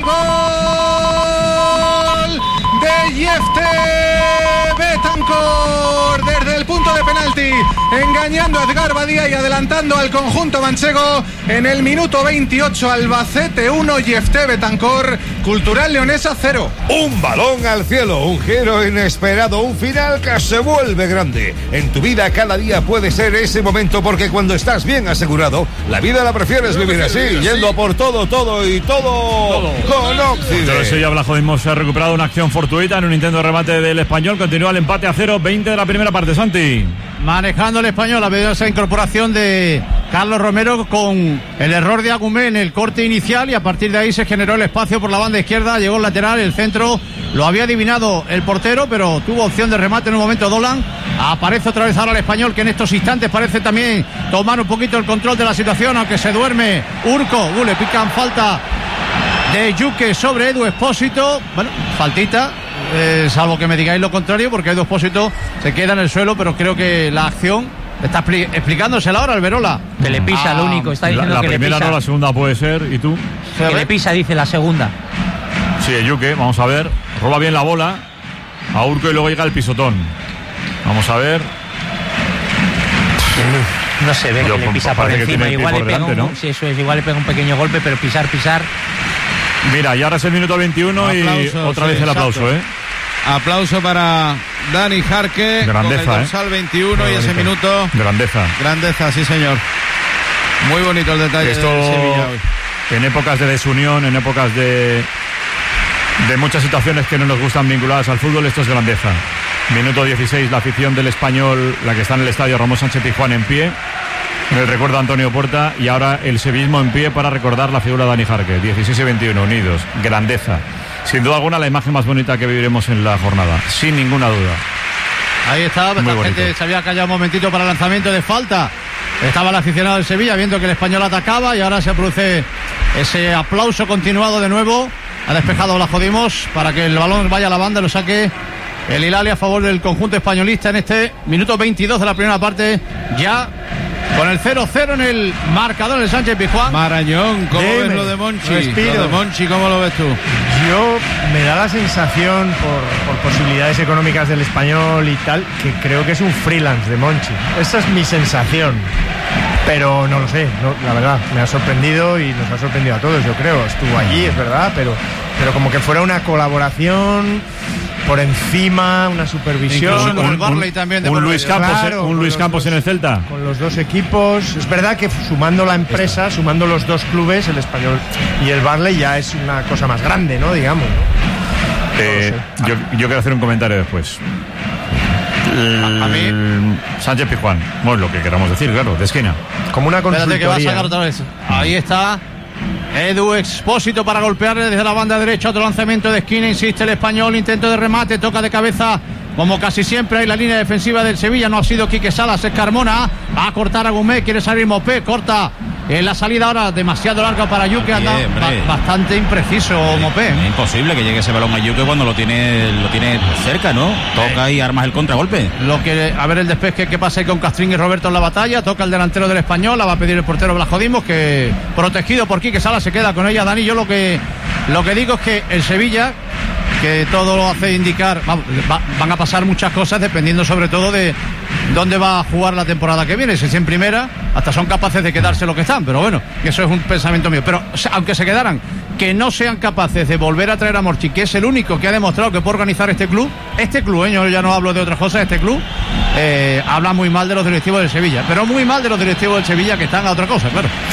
F: gol de Jefté Betancor desde el punto de penalti, engañando a Edgar Badía y adelantando al conjunto manchego en el minuto veintiocho. Albacete uno, Jefté Betancor, Cultural Leonesa cero.
E: Un balón al cielo, un giro inesperado, un final que se vuelve grande. En tu vida cada día puede ser ese momento, porque cuando estás bien asegurado, la vida la prefieres vivir así, yendo por todo, todo y todo, todo. Con Occidente.
A: Pero eso ya Blajodismo se ha recuperado una acción fortuita en un intento de remate del Español. Continúa el empate a cero, veinte de la primera parte, Santi.
B: Manejando el Español, ha habido esa incorporación de Carlos Romero con el error de Agumé en el corte inicial y a partir de ahí se generó el espacio por la banda izquierda, llegó el lateral, el centro, lo había adivinado el portero, pero tuvo opción de remate en un momento Dolan. Aparece otra vez ahora el Español, que en estos instantes parece también tomar un poquito el control de la situación, aunque se duerme Urco. Uh, le pican falta de Yuque sobre Edu Expósito. Bueno, faltita. Eh, salvo que me digáis lo contrario, porque Edu Expósito se queda en el suelo, pero creo que la acción está expli- explicándosela ahora Alberola.
I: Que le pisa, ah, lo único. Está diciendo
A: la, la
I: que
A: primera
I: le pisa.
A: No, la segunda puede ser. ¿Y tú?
I: Que le pisa, dice la segunda.
A: Sí, Yuque, vamos a ver. Roba bien la bola a Urco y luego llega el pisotón. Vamos a ver.
I: No se ve. Yo, que le pisa por encima. Igual por le pega delante, un, ¿no? Sí, eso es. Igual le pega un pequeño golpe, pero pisar, pisar.
A: Mira, y ahora es el minuto veintiuno y otra
L: sí,
A: vez el aplauso,
L: exacto.
A: ¿eh?
L: Aplauso para Dani Jarque.
A: Grandeza,
L: con el dorsal
A: ¿eh?
L: veintiuno Muy y ese bonito. Minuto.
A: Grandeza.
L: Grandeza, sí, señor. Muy bonito el detalle.
A: Esto,
L: de Sevilla hoy.
A: En épocas de desunión, en épocas de, de muchas situaciones que no nos gustan vinculadas al fútbol, esto es grandeza. Minuto dieciséis, la afición del Español, la que está en el estadio Ramón Sánchez Pizjuán en pie. En el recuerdo a Antonio Porta y ahora el sevillismo en pie para recordar la figura de Dani Jarque. dieciséis y veintiuno, unidos. Grandeza. Sin duda alguna la imagen más bonita que viviremos en la jornada. Sin ninguna duda.
B: Ahí estaba, la gente se había callado un momentito para el lanzamiento de falta. Estaba el aficionado del Sevilla viendo que el Español atacaba y ahora se produce ese aplauso continuado de nuevo. Ha despejado Blajodimos para que el balón vaya a la banda y lo saque el Hilalia a favor del conjunto españolista en este minuto veintidós de la primera parte. Ya con el cero cero en el marcador del Sánchez Pizjuán.
L: Marañón, ¿cómo Dime, ves lo de Monchi?
M: Respiro.
L: Lo de Monchi, ¿cómo lo ves tú?
M: Yo me da la sensación, por, por posibilidades económicas del Español y tal, que creo que es un freelance de Monchi. Esa es mi sensación. Pero no lo sé, no, la verdad, me ha sorprendido y nos ha sorprendido a todos, yo creo. Estuvo allí, es verdad, pero, pero como que fuera una colaboración por encima, una supervisión.
B: Un, el Barley también de
A: un Luis Campos,
M: claro,
A: un Luis Campos
M: dos,
A: en el Celta.
M: Con los dos equipos. Es verdad que sumando la empresa, sumando los dos clubes, el Español y el Barley, ya es una cosa más grande, ¿no? Digamos. ¿no?
A: Eh, no yo, yo quiero hacer un comentario después. El,
B: a mí
A: Sánchez Pizjuán, bueno, lo que queramos decir, claro, de esquina.
M: Como una consultoría.
B: Espérate que va a sacar otra vez. Ahí está Edu Expósito para golpearle desde la banda derecha. Otro lanzamiento de esquina, insiste el Español, intento de remate, toca de cabeza como casi siempre. Hay la línea defensiva del Sevilla, no ha sido Quique Salas, es Carmona. Va a cortar a Gumé, quiere salir Mopé, corta en la salida ahora demasiado larga para Yuque, anda ba- bastante impreciso Mopé.
J: Es imposible que llegue ese balón a Yuque cuando lo tiene lo tiene cerca, ¿no? Toca y armas el contragolpe.
B: Lo que a ver el despeje que pasa ahí con Castrín y Roberto en la batalla, toca el delantero del Español, la va a pedir el portero Blajodimos, que protegido por Quique Salas se queda con ella. Dani, yo lo que lo que digo es que el Sevilla, que todo lo hace indicar, va, va, van a pasar muchas cosas dependiendo sobre todo de dónde va a jugar la temporada que viene. Si es en primera, hasta son capaces de quedarse lo que están, pero bueno, que eso es un pensamiento mío. Pero aunque se quedaran, que no sean capaces de volver a traer a Morchi, que es el único que ha demostrado que puede organizar este club, este club, ¿eh? Yo ya no hablo de otras cosas, este club eh, habla muy mal de los directivos del Sevilla, pero muy mal de los directivos del Sevilla que están a otra cosa, claro.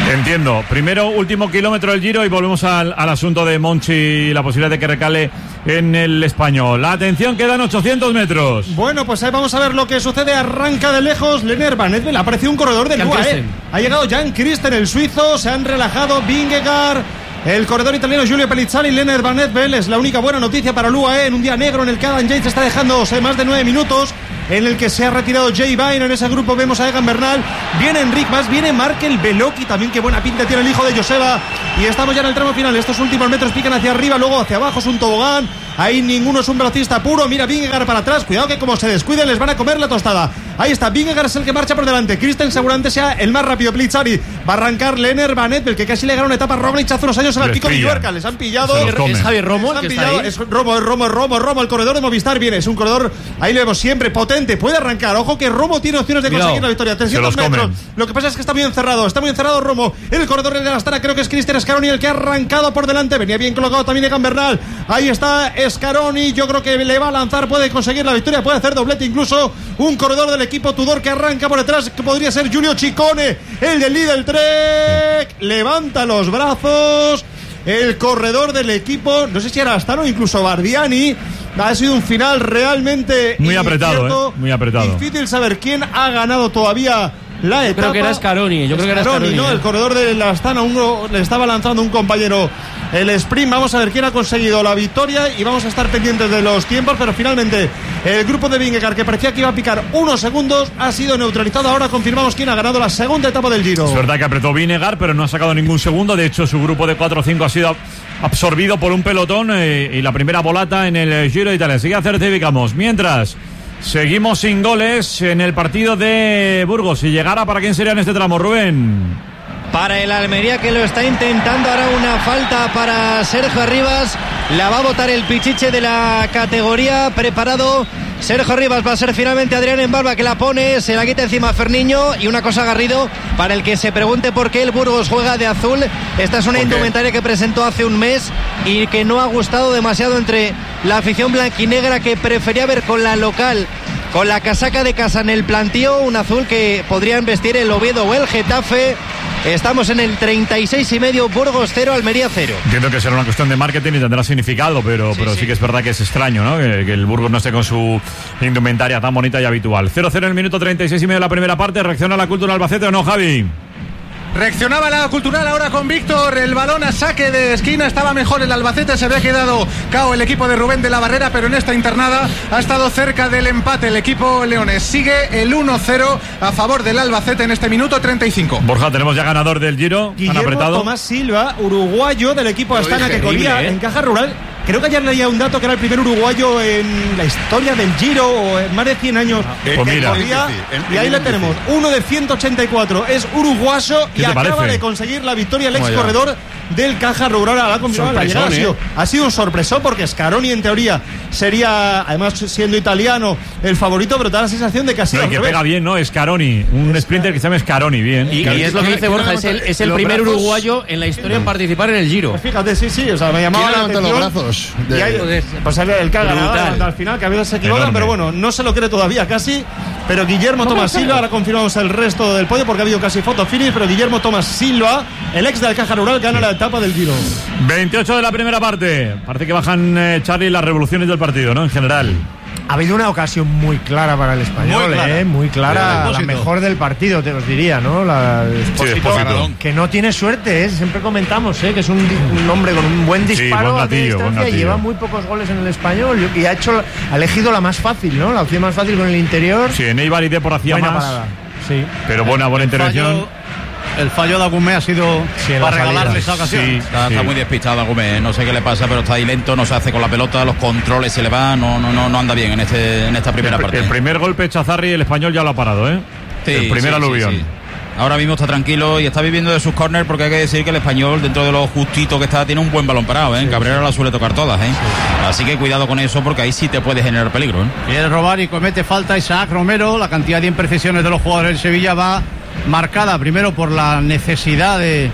A: Entiendo. Primero, último kilómetro del Giro y volvemos al, al asunto de Monchi y la posibilidad de que recale en el Español. La atención, quedan ochocientos metros.
C: Bueno, pues ahí vamos a ver lo que sucede. Arranca de lejos Lener Van Evel. Aparece un corredor del U A E. Ha llegado Jan Christen, el suizo. Se han relajado Vingegaard, el corredor italiano Giulio Pellizzani, Lener Van Evel. Es la única buena noticia para el U A E en un día negro en el que Adam Yates está dejándose más de nueve minutos, en el que se ha retirado Jay Vine. En ese grupo vemos a Egan Bernal, viene Enric Mas, viene Markel Beloki también, que buena pinta tiene el hijo de Joseba. Y estamos ya en el tramo final. Estos últimos metros pican hacia arriba, luego hacia abajo, es un tobogán. Ahí ninguno es un velocista puro. Mira Vingegaard para atrás, cuidado que como se descuiden les van a comer la tostada. Ahí está, Vingegaard es el que marcha por delante. Christen seguramente sea el más rápido. Pellizzani va a arrancar. Lener Van Evel, que casi le ganó una etapa a Roglic hace unos años en el Pico de Villuerca. Les han pillado.
N: Es Javier Romo,
C: les
N: el
C: han
N: que
C: pillado.
N: está ahí.
C: Es Romo, es Romo, es Romo, es Romo, el corredor de Movistar viene. Es un corredor, ahí lo vemos siempre, potente, puede arrancar. Ojo que Romo tiene opciones de
A: Cuidado,
C: conseguir la victoria. trescientos metros.
A: comen.
C: Lo que pasa es que está muy encerrado, está muy encerrado Romo. El corredor de la Astana creo que es Cristian Scaroni el que ha arrancado por delante. Venía bien colocado también Egan Bernal. Ahí está Scaroni. Yo creo que le va a lanzar, puede conseguir la victoria, puede hacer doblete incluso. Un corredor del equipo Tudor que arranca por detrás, que podría ser Giulio Ciccone, el del Lidl Trek. Levanta los brazos el corredor del equipo, no sé si era Astana o incluso Bardiani. Ha sido un final realmente
A: muy apretado, ¿eh? Muy apretado.
C: Difícil saber quién ha ganado todavía la etapa.
N: Creo que era Scaroni, yo creo que era Scaroni,
C: ¿no?
N: ¿eh?
C: El corredor de la Astana, uno le estaba lanzando un compañero el sprint. Vamos a ver quién ha conseguido la victoria y vamos a estar pendientes de los tiempos, pero finalmente el grupo de Vingegaard, que parecía que iba a picar unos segundos, ha sido neutralizado. Ahora confirmamos quién ha ganado la segunda etapa del Giro.
A: Es verdad que apretó Vingegaard, pero no ha sacado ningún segundo. De hecho, su grupo de cuatro o cinco ha sido absorbido por un pelotón eh, y la primera volata en el Giro de Italia. Sigue a certificamos. Mientras, seguimos sin goles en el partido de Burgos. Si llegara, ¿para quién sería en este tramo, Rubén?
G: Para el Almería, que lo está intentando. Ahora una falta para Sergio Arribas. La va a botar el pichiche de la categoría. Preparado Sergio Arribas. Va a ser finalmente Adrián Embarba que la pone. Se la quita encima a Ferniño. Y una cosa, Garrido, para el que se pregunte por qué el Burgos juega de azul. Esta es una indumentaria que presentó hace un mes y que no ha gustado demasiado entre la afición blanquinegra, que prefería ver con la local, con la casaca de casa en el plantío, un azul que podrían vestir el Oviedo o el Getafe. Estamos en el treinta y seis y medio, Burgos cero, Almería cero.
A: Entiendo que será una cuestión de marketing y tendrá significado, pero sí, pero sí, sí que es verdad que es extraño, ¿no? Que, que el Burgos no esté con su indumentaria tan bonita y habitual. cero cero en el minuto treinta y seis y medio de la primera parte. ¿Reacciona la Cultural Albacete o no, Javi?
F: Reaccionaba la Cultural ahora con Víctor. El balón a saque de esquina. Estaba mejor el Albacete. Se había quedado cao el equipo de Rubén de la Barrera, pero en esta internada ha estado cerca del empate el equipo leones. Sigue el uno cero a favor del Albacete en este minuto treinta y cinco.
A: Borja, tenemos ya ganador del Giro.
C: Guillermo
A: Han apretado.
C: Tomás Silva, uruguayo del equipo Astana, que corría ¿eh? en Caja Rural. Creo que ayer leía un dato que era el primer uruguayo en la historia del Giro, o en más de cien años.
A: Eh, pues mira.
C: Corría, y ahí lo tenemos, uno de ciento ochenta y cuatro. Es uruguayo y acaba parece? de conseguir la victoria el ex corredor del Caja Rural. La confirmado la llegada. Ha sido, ha sido un sorpresón, porque Scaroni en teoría sería, además siendo italiano, el favorito, pero da la sensación de que ha sido.
A: No, que pega bien, ¿no? Scaroni, un sprinter que se llama Scaroni, bien.
N: Y, y es lo que dice Borja, es el, es el primer brazos, uruguayo en la historia en participar en el Giro.
C: Pues fíjate, sí, sí, o sea, me llamaba la atención.
K: Los brazos de...
C: Y hay, pues el que ha ganado al final, que a veces se equivocan, pero bueno, no se lo cree todavía casi. Pero Guillermo Tomás Silva, ahora confirmamos el resto del podio porque ha habido casi foto finish, pero Guillermo Tomás Silva, el ex del Caja Rural, gana la etapa del Giro.
A: veintiocho de la primera parte. Parece que bajan, eh, Charlie, las revoluciones del partido, ¿no? En general.
M: Ha habido una ocasión muy clara para el español, muy clara, ¿eh? Muy clara, la mejor del partido, te os diría, ¿no? La Espósito, sí, que no tiene suerte, ¿eh? Siempre comentamos, ¿eh? Que es un, un hombre con un buen disparo, sí, buen gatillo, a distancia, y lleva muy pocos goles en el español y ha hecho, ha elegido la más fácil, ¿no? La opción más fácil con el interior.
A: Sí, en Eibar y de por hacía más. Parada.
M: Sí.
A: Pero buena, buena intervención.
B: Fallo. El fallo de Agumé ha sido sí, para regalarle esa ocasión.
J: Sí, está, sí. está muy despistado Agumé, no sé qué le pasa, pero está ahí lento, no se hace con la pelota, los controles se le van, no, no, no, no anda bien en este, en esta primera
A: el,
J: parte.
A: El primer golpe Chazarri, el español ya lo ha parado, ¿eh?
J: Sí,
A: el primer
J: sí,
A: aluvión.
J: Sí, sí. Ahora mismo está tranquilo y está viviendo de sus corners, porque hay que decir que el español, dentro de lo justito que está, tiene un buen balón parado, ¿eh? Sí, Cabrera sí. la suele tocar todas, ¿eh? Sí. Así que cuidado con eso, porque ahí sí te puede generar peligro, ¿eh?
B: Quiere robar y comete falta Isaac Romero. La cantidad de imprecisiones de los jugadores del Sevilla va marcada primero por la necesidad de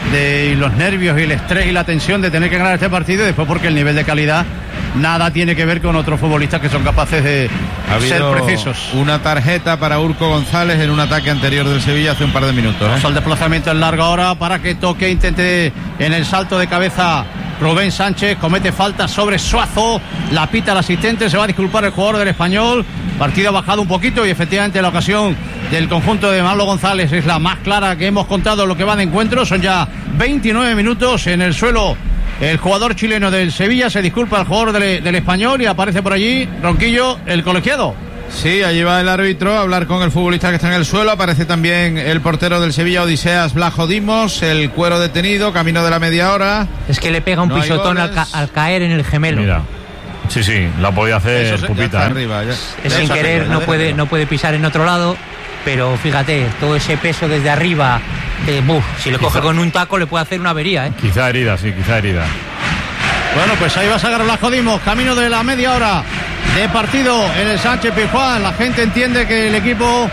B: de los nervios y el estrés y la tensión de tener que ganar este partido, y después porque el nivel de calidad nada tiene que ver con otros futbolistas que son capaces de
L: ha
B: ser
L: habido
B: precisos.
L: Una tarjeta para Urco González en un ataque anterior del Sevilla hace un par de minutos. ¿eh?
B: El desplazamiento en largo ahora para que toque, intente en el salto de cabeza Rubén Sánchez, comete falta sobre Suazo, la pita el asistente, se va a disculpar el jugador del Español. Partido ha bajado un poquito y efectivamente la ocasión del conjunto de Manolo González es la más clara que hemos contado en lo que va de encuentro. Son ya veintinueve minutos en el suelo. El jugador chileno del Sevilla se disculpa al jugador del, del Español y aparece por allí Ronquillo, el colegiado.
L: Sí, allí va el árbitro a hablar con el futbolista que está en el suelo. Aparece también el portero del Sevilla, Odiseas Blajo Dimos, el cuero detenido, camino de la media hora.
I: Es que le pega un
L: No hay
I: pisotón al, ca- al caer en el gemelo.
A: Mira. Sí, sí, la podía hacer
L: Eso,
A: Pupita.
L: ya está
A: ¿eh?
L: arriba, ya.
I: Es sin querer, no puede, no puede pisar en otro lado, pero fíjate, todo ese peso desde arriba, eh, buf, si le coge con un taco le puede hacer una avería, ¿eh?
A: Quizá herida, sí, quizá herida.
B: Bueno, pues ahí va a sacar Blasco Dimos, camino de la media hora de partido en el Sánchez Pizjuán. La gente entiende que el equipo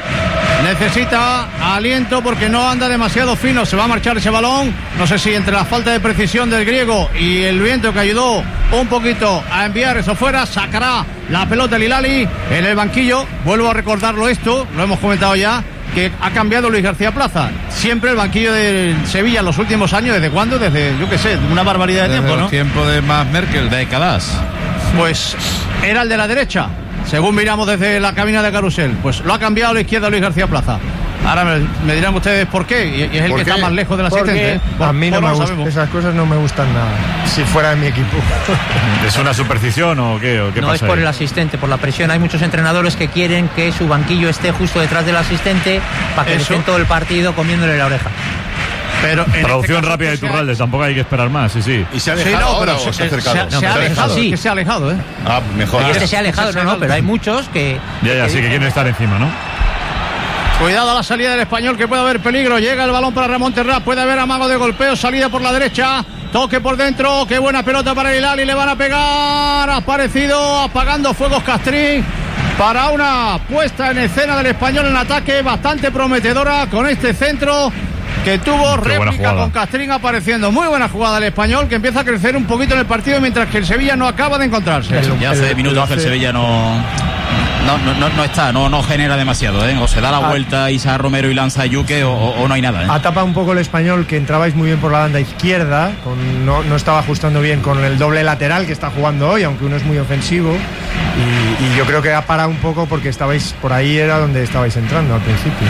B: necesita aliento porque no anda demasiado fino. Se va a marchar ese balón. No sé si entre la falta de precisión del griego y el viento que ayudó un poquito a enviar eso fuera, sacará la pelota el Hilali en el banquillo. Vuelvo a recordarlo esto, lo hemos comentado ya, que ha cambiado Luis García Plaza. Siempre el banquillo del Sevilla en los últimos años, ¿desde cuándo? Desde, yo qué sé, una barbaridad de
L: Desde
B: tiempo,
L: los
B: ¿no?
L: tiempo de más Merkel, décadas.
B: Pues era el de la derecha, según miramos desde la cabina de Carusel. Pues lo ha cambiado a la izquierda Luis García Plaza. Ahora me, me dirán ustedes por qué, y, y es el que
M: qué?
B: está más lejos del
M: Porque
B: asistente. ¿eh? Por-
M: a mí no
B: por
M: me
B: lo
M: gustan,
B: sabemos.
M: esas cosas no me gustan nada. Si fuera de mi equipo.
A: ¿Es una superstición o qué? ¿O qué
I: No
A: pasa
I: es por
A: ahí?
I: el asistente, por la presión. Hay muchos entrenadores que quieren que su banquillo esté justo detrás del asistente para que le
B: Eso.
I: estén todo el partido comiéndole la oreja.
B: Pero en
A: Traducción
B: este caso
A: rápida de
B: que se ha-
A: Turralde, tampoco hay que esperar más, sí, sí.
K: ¿Y se ha
B: Sí,
K: alejado
B: no,
K: ahora
B: pero
K: o se ha
B: se,
K: acercado?
B: se- se ha
I: No,
B: alejado,
I: sí.
B: es que se ha alejado, ¿eh?
K: Ah, mejor.
I: Y este se ha alejado, no, no, pero hay muchos que...
A: Ya, ya, sí, que quieren estar encima, ¿no?
B: Cuidado a la salida del Español, que puede haber peligro. Llega el balón para Ramón Terrá, puede haber amago de golpeo, salida por la derecha, toque por dentro, qué buena pelota para el Hilali, le van a pegar. Ha aparecido apagando fuegos Castrín para una puesta en escena del Español en ataque bastante prometedora con este centro que tuvo
A: Qué buena
B: réplica
A: jugada.
B: con Castrín apareciendo. Muy buena jugada del Español, que empieza a crecer un poquito en el partido mientras que el Sevilla no acaba de encontrarse.
J: Ya hace minutos que el Sevilla no, no, no, no, no está, no, no genera demasiado, ¿eh? O se da la
M: Ah.
J: vuelta Isa Romero y lanza a Yuque o, o- o no hay nada, ¿eh?
M: Ha tapado un poco el Español, que entrabais muy bien por la banda izquierda, con- no, no estaba ajustando bien con el doble lateral que está jugando hoy, aunque uno es muy ofensivo, y, y yo creo que ha parado un poco porque estabais por ahí, era donde estabais entrando al principio.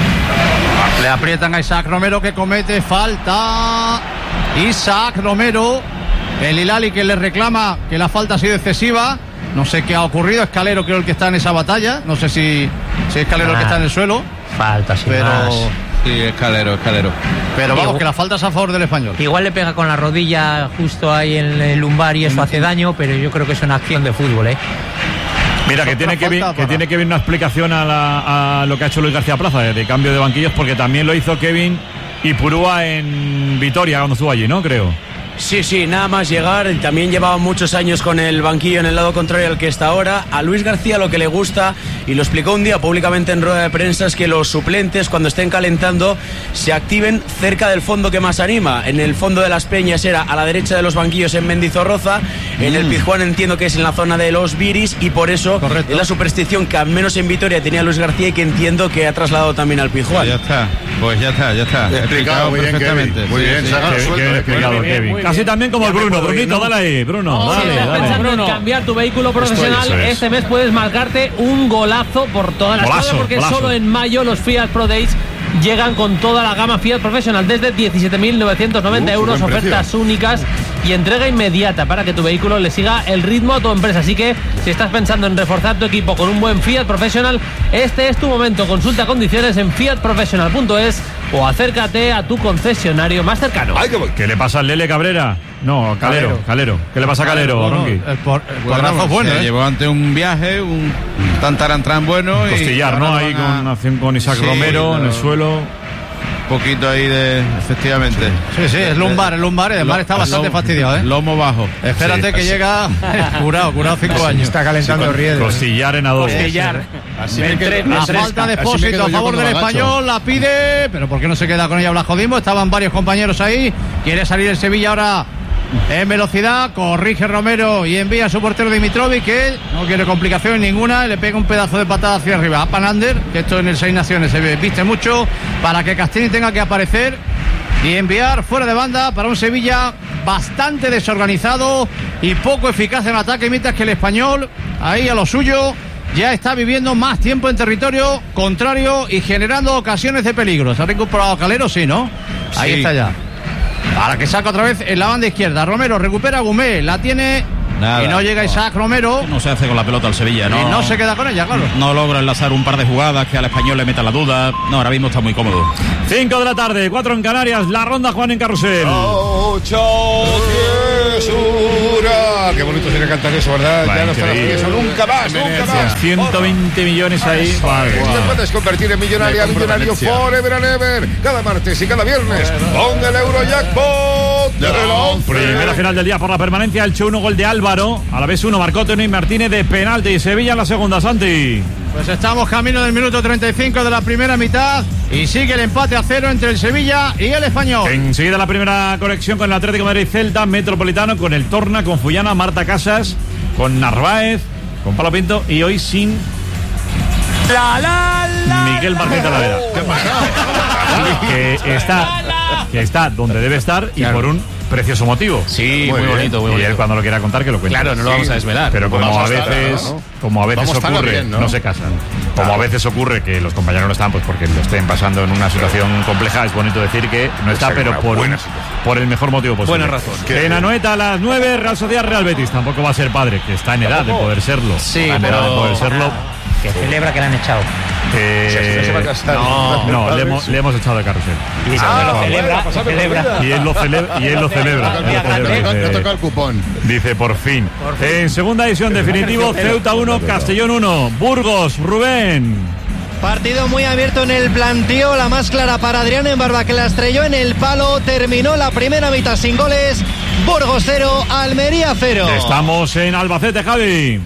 B: Le aprietan a Isaac Romero, que comete falta. Isaac Romero, el Hilali, que le reclama que la falta ha sido excesiva. No sé qué ha ocurrido. Escalero creo el que está en esa batalla. No sé si, si Escalero el que está en el suelo.
I: Falta, sin
B: Pero,
I: más.
L: Sí, escalero, escalero.
B: pero vamos, que la falta es a favor del Español.
I: Igual le pega con la rodilla justo ahí en el lumbar y eso hace daño, pero yo creo que es una acción de fútbol, ¿eh?
A: Mira, que
B: Otra
A: tiene que,
B: falta
A: vi-
B: para-
A: que tiene que ver una explicación a, la- a lo que ha hecho Luis García Plaza de, de cambio de banquillos, porque también lo hizo Kevin Ipurúa en Vitoria cuando estuvo allí, ¿no? Creo.
D: Sí, sí, nada más llegar, también llevaba muchos años con el banquillo en el lado contrario al que está ahora. A Luis García lo que le gusta, y lo explicó un día públicamente en rueda de prensa, es que los suplentes cuando estén calentando se activen cerca del fondo que más anima. En el fondo de las Peñas era a la derecha de los banquillos en Mendizorroza, en el Pizjuán entiendo que es en la zona de los Viris, y por eso
B: Correcto.
D: es la superstición que al menos en Vitoria tenía Luis García y que entiendo que ha trasladado también al
L: Pues
D: Pizjuán.
L: ya está, pues ya está, ya está.
K: Explicado muy bien,
L: perfectamente.
K: Kevin. Muy
L: Sí,
K: bien,
L: sí.
K: saca
A: Qué-
K: suelto,
A: qué
K: eh,
A: explicado,
K: muy bien,
A: Kevin.
K: muy
A: Casi
K: bien.
A: también como
K: Ya
A: el
K: me
A: Bruno.
K: puedo ir,
A: Brunito,
K: ¿no?
A: dale ahí, Bruno.
H: Si
A: dale,
H: estás
A: dale.
H: pensando en
A: Bruno.
H: cambiar tu vehículo profesional,
A: Eso es.
H: este mes puedes marcarte un golazo por todas las
A: Golazo,
H: cosas, porque
A: golazo.
H: solo en mayo los Fiat Pro Days llegan con toda la gama Fiat Professional desde diecisiete mil novecientos noventa
K: Uh, qué
H: euros,
K: buen precio.
H: ofertas únicas y entrega inmediata para que tu vehículo le siga el ritmo a tu empresa. Así que si estás pensando en reforzar tu equipo con un buen Fiat Professional, este es tu momento. Consulta condiciones en fiat professional punto es o acércate a tu concesionario más cercano.
K: Ay, qué voy.
A: ¿Qué le pasa al Lele Cabrera? No, Calero,
B: Calero.
A: Calero. ¿Qué le pasa a Calero,
B: Bueno,
A: Ronqui?
B: el por- el
L: Bueno,
B: porrazo es bueno,
L: se
B: ¿eh?
L: llevó ante un viaje, un tantarantrán bueno. y
A: Costillar, ¿no?
L: ahora
A: Ahí
L: van
A: con
L: a-
A: una acción con Isaac
L: Sí,
A: Romero en el
L: pero-
A: suelo.
L: poquito ahí de, efectivamente.
B: Sí, sí, es lumbar, el lumbar, el lumbar está bastante
L: lomo,
B: fastidiado, ¿eh?
L: Lomo bajo.
B: Espérate
L: Sí,
B: que
L: así.
B: llega curado, curado cinco
M: Sí,
B: años.
M: está calentando
A: Sí,
M: Rieder.
A: costillar en adobo.
H: Costillar.
K: Así
H: Me
K: me quedo-
H: entre-
B: La
K: así-
B: falta de
K: así me
B: Expósito
K: quedo
B: a
K: yo
B: favor
K: cuando
B: del
K: me agacho.
B: español, la pide, pero ¿por qué no se queda con ella Blas Jodimo? Estaban varios compañeros ahí, quiere salir el Sevilla ahora en velocidad, corrige Romero y envía a su portero Dimitrovic, que no quiere complicaciones ninguna, y le pega un pedazo de patada hacia arriba a Panander, que esto en el Seis Naciones se viste mucho, para que Castini tenga que aparecer y enviar fuera de banda para un Sevilla bastante desorganizado y poco eficaz en ataque, mientras que el español, ahí a lo suyo, ya está viviendo más tiempo en territorio contrario y generando ocasiones de peligro. ¿Se ha recuperado Calero? Sí, ¿no? Ahí
L: Sí.
B: está ya. Ahora que saca otra vez en la banda izquierda. Romero recupera a Gumé, la tiene
J: Nada.
B: y no llega Isaac Romero.
J: No se hace con la pelota al Sevilla, ¿no?
B: Y no se queda con ella, claro.
J: No logra enlazar un par de jugadas que al español le meta la duda. No, ahora mismo está muy cómodo.
A: cinco de la tarde, cuatro en Canarias, la ronda Juan en Carrusel.
E: Ocho, Ciesura. Qué bonito sería cantar eso, ¿verdad?
A: Va,
E: Ya no estará
A: increíble.
E: eso nunca más, nunca más.
A: ciento veinte millones ahí. Madre
E: Te
A: mía.
E: puedes convertir en millonaria,
K: Me compro
E: millonario
K: Valencia.
E: forever and ever. Cada martes y cada viernes con el Eurojackpot de la once.
A: Primera final del día por la permanencia, el Che uno, gol de Álvaro. A la vez uno, marcó Tony Martínez de penalti. Y Sevilla en la segunda, Santi.
B: Pues estamos camino del minuto treinta y cinco de la primera mitad y sigue el empate a cero entre el Sevilla y el Español.
A: Enseguida la primera conexión con el Atlético de Madrid, Celta, Metropolitano, con el Torna, con Fullana, Marta Casas, con Narváez, con Palo Pinto y hoy sin
D: La, la, la,
A: Miguel Martín Talavera.
K: ¿Qué ha pasado?
A: Que está, que está donde debe estar y
N: Claro.
A: por un precioso motivo.
N: Sí, muy,
K: Muy bien.
N: bonito, muy
A: Y
N: bonito.
A: él cuando lo quiera contar que lo cuente.
N: Claro, no lo vamos a desvelar.
A: Pero como
K: Vamos
A: a
K: a estar,
A: veces,
K: ¿no?
A: como a veces
K: Vamos a estar
A: ocurre,
K: bien,
A: ¿no?
K: ¿no?
A: se casan. Como a veces ocurre que los compañeros no están, pues porque lo estén pasando en una situación compleja, es bonito decir que no está,
E: Esa es
A: pero
E: una
A: por,
E: buena
A: un-
E: situación.
A: por el mejor motivo posible.
N: Buena razón.
A: En Anoeta a las nueve, Real Sociedad, Real Betis. Tampoco va a ser padre, que está en edad de poder serlo.
N: Sí,
A: Está en edad de
N: pero-
A: poder serlo.
I: Que celebra que le han echado.
A: Eh,
E: no se va a casar.
A: no, no, le hemos, le hemos echado de carrusel.
I: Y eso
E: Ah,
I: lo
E: bueno,
I: celebra,
E: pasar
I: lo
E: por
I: celebra.
E: la vida.
A: Y él lo celebra. Y él lo celebra.
K: Me
A: Él lo
K: ha
A: celebra,
K: tocado- me ha
A: dice-
K: tocado el cupón.
A: Dice por fin. En segunda edición, definitivo, Ceuta uno, Castellón uno. Burgos, Rubén.
G: Partido muy abierto en el plantío, la más clara para Adrián Embarba, que la estrelló en el palo, terminó la primera mitad sin goles, Burgos cero, Almería cero.
A: Estamos en Albacete, Javi.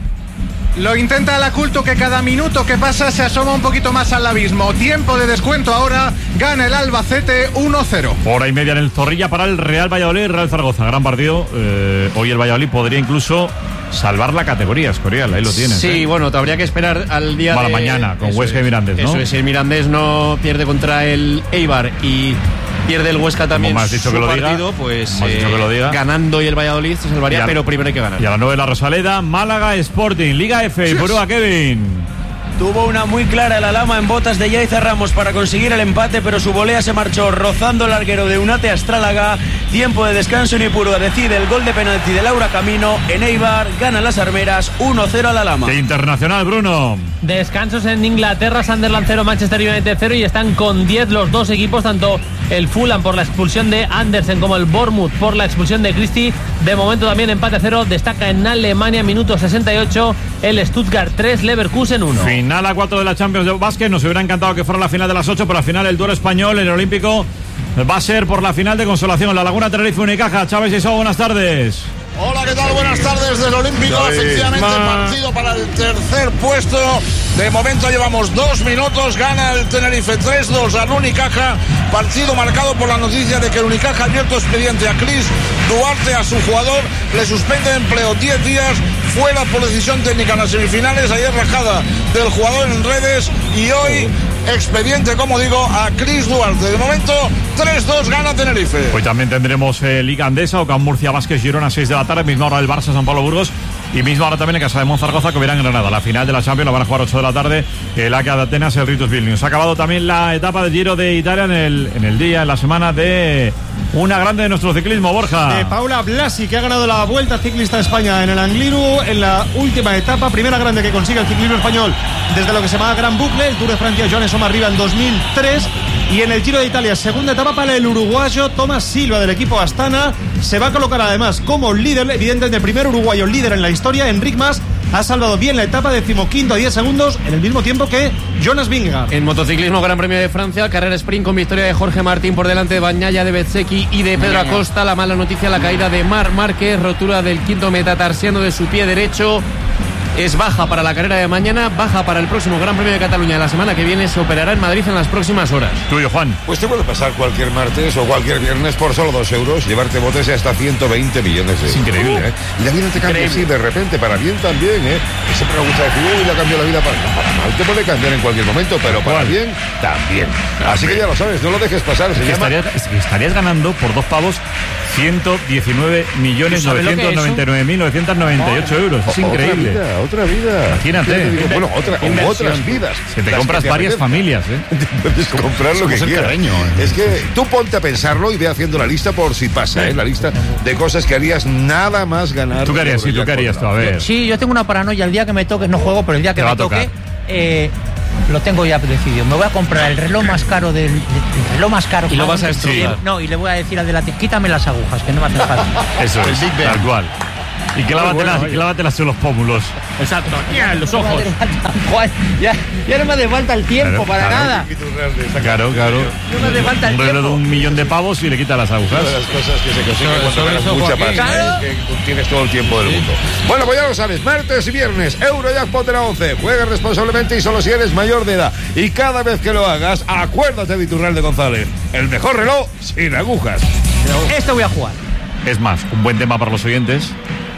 F: Lo intenta el Aculto, que cada minuto que pasa se asoma un poquito más al abismo. Tiempo de descuento ahora, gana el Albacete uno cero.
A: Hora y media en el Zorrilla para el Real Valladolid, Real Zaragoza. Gran partido. Eh, hoy el Valladolid podría incluso salvar la categoría, Escorial. Ahí lo tienes.
N: Sí,
A: ¿eh?
N: bueno, te habría que esperar al día
A: Para
N: de...
A: mañana, con
N: Eso
A: Huesca y
N: es.
A: Mirandés, ¿no?
N: Eso es, si el Mirandés no pierde contra el Eibar y pierde el Huesca también
A: me has dicho
N: su
A: que lo diga,
N: partido, pues
A: como has dicho
N: eh,
A: que lo diga.
N: ganando y el Valladolid se salvaría,
A: Y a-
N: pero primero hay que ganar.
A: Y a las nueve la Rosaleda, Málaga, Sporting, Liga F, Burúa, Kevin.
D: Tuvo una muy clara la lama en botas de Yaiza Ramos para conseguir el empate, pero su volea se marchó rozando el larguero de Unate Astrálaga. Tiempo de descanso en Ipurua decide el gol de penalti de Laura Camino. En Eibar ganan las armeras uno cero a la lama.
A: De Internacional, Bruno.
H: Descansos en Inglaterra, Sunderland cero, Manchester United cero, y están con diez los dos equipos, tanto el Fulham por la expulsión de Andersen como el Bournemouth por la expulsión de Christie. De momento también empate a cero, destaca en Alemania, minuto sesenta y ocho, el Stuttgart tres, Leverkusen uno.
A: Final a cuatro de la Champions de básquet. Nos hubiera encantado que fuera la final de las ocho, pero al final el duelo español, el olímpico, va a ser por la final de consolación. La Laguna Tenerife Unicaja. Chávez y So, buenas tardes.
O: Hola, ¿qué tal? Buenas tardes del Olímpico.
A: David.
O: Efectivamente,
A: Ma-
O: partido para el tercer puesto. De momento llevamos dos minutos. Gana el Tenerife tres dos al Unicaja. Partido marcado por la noticia de que el Unicaja ha abierto expediente a Cris Duarte, a su jugador. Le suspende de empleo diez días. Fuera por decisión técnica en las semifinales. Ayer rajada del jugador en redes. Y hoy expediente, como digo, a Cris Duarte. De momento, tres dos gana Tenerife.
A: Hoy también tendremos eh, Liga Andesa, Ocam Murcia, Vázquez, Girona, seis de la tarde, misma hora el Barça, San Pablo, Burgos, y misma hora también en Casa de Monzaragoza, que verán en Granada. La final de la Champions la van a jugar ocho de la tarde, el A C A de Atenas, el Ritus Vilnius. Ha acabado también la etapa del Giro de Italia en el, en el día, en la semana de una grande de nuestro ciclismo, Borja.
C: De Paula Blasi, que ha ganado la Vuelta Ciclista de España en el Angliru en la última etapa, primera grande que consigue el ciclismo español desde lo que se llama Gran Bucle, el Tour de Francia, Joan Soma arriba en dos mil tres, y en el Giro de Italia, segunda etapa para el uruguayo Tomás Silva del equipo Astana. Se va a colocar además como líder, evidentemente el primer uruguayo líder en la historia. Enric Mas ha salvado bien la etapa, decimoquinto a diez segundos, en el mismo tiempo que Jonas Vingegaard.
N: En motociclismo, Gran Premio de Francia, carrera sprint con victoria de Jorge Martín por delante de Bagnaia, de Bezzecchi y de Pedro Acosta. La mala noticia, la caída de Marc Márquez, rotura del quinto metatarsiano de su pie derecho. Es baja para la carrera de mañana, baja para el próximo Gran Premio de Cataluña de la semana que viene. Se operará en Madrid en las próximas horas.
A: Tuyo, Juan.
E: Pues te puede pasar cualquier martes o cualquier viernes por solo dos euros, llevarte botes de hasta ciento veinte millones de euros.
A: Es increíble,
E: ¿eh? Y la vida te cambia así de repente, para bien también, ¿eh? Y siempre me gusta decir, uy, le cambió la vida para, para mal. Te puede cambiar en cualquier momento, pero para bien también. Así que ya lo sabes, no lo dejes pasar. Se
A: es que
E: llama...
A: estarías, es que estarías ganando por dos pavos ciento diecinueve millones novecientos noventa y nueve mil novecientos noventa y ocho euros. Es increíble.
E: Otra vida, otra vida.
A: Imagínate.
E: Digo, bueno, otra, o otras vidas.
A: Que te
E: Las
A: compras
E: que te
A: varias
E: apetezcan.
A: familias, ¿eh?
E: Puedes comprar lo que
A: Somos el
E: quieras.
A: Carreño, ¿eh?
E: Es que tú ponte a pensarlo y ve haciendo la lista por si pasa, ¿eh? La lista de cosas que harías nada más ganar.
A: ¿Tú qué harías? Sí, ¿tú qué harías tú? A ver.
I: Sí, yo tengo una paranoia. El día que me toque, no juego, pero el día que
A: Te va
I: me
A: a tocar.
I: toque, eh, lo tengo ya decidido. Me voy a comprar el reloj más caro del, del reloj más caro.
N: Y lo vas a
I: Sí.
N: destruir.
I: No, y le voy a decir al de la tienda, quítame las agujas, que no me hacen falta.
A: Eso es, tal cual. Y clávatelas,
I: bueno,
A: y clávatelas en los pómulos.
N: Exacto, ya en los ojos.
I: Juan, ya, ya no me hace falta el tiempo
A: Claro,
I: para
A: claro.
I: nada.
A: Claro, claro.
I: No me hace falta el
A: Un reloj de
I: tiempo.
A: un millón de pavos y le quita las agujas.
E: Una de las cosas que se consigue
A: Sobre-
E: cuando
A: sobre
E: ganas
A: eso,
E: mucha
A: Joaquín.
E: pasta,
A: Claro.
E: ¿eh? Que tú tienes todo el tiempo del mundo. Bueno, pues ya lo sabes, martes y viernes, Eurojackpot de la once. Juega responsablemente y solo si eres mayor de edad. Y cada vez que lo hagas, acuérdate de Iturralde González. El mejor reloj sin agujas.
I: Esto voy a jugar.
A: Es más, un buen tema para los oyentes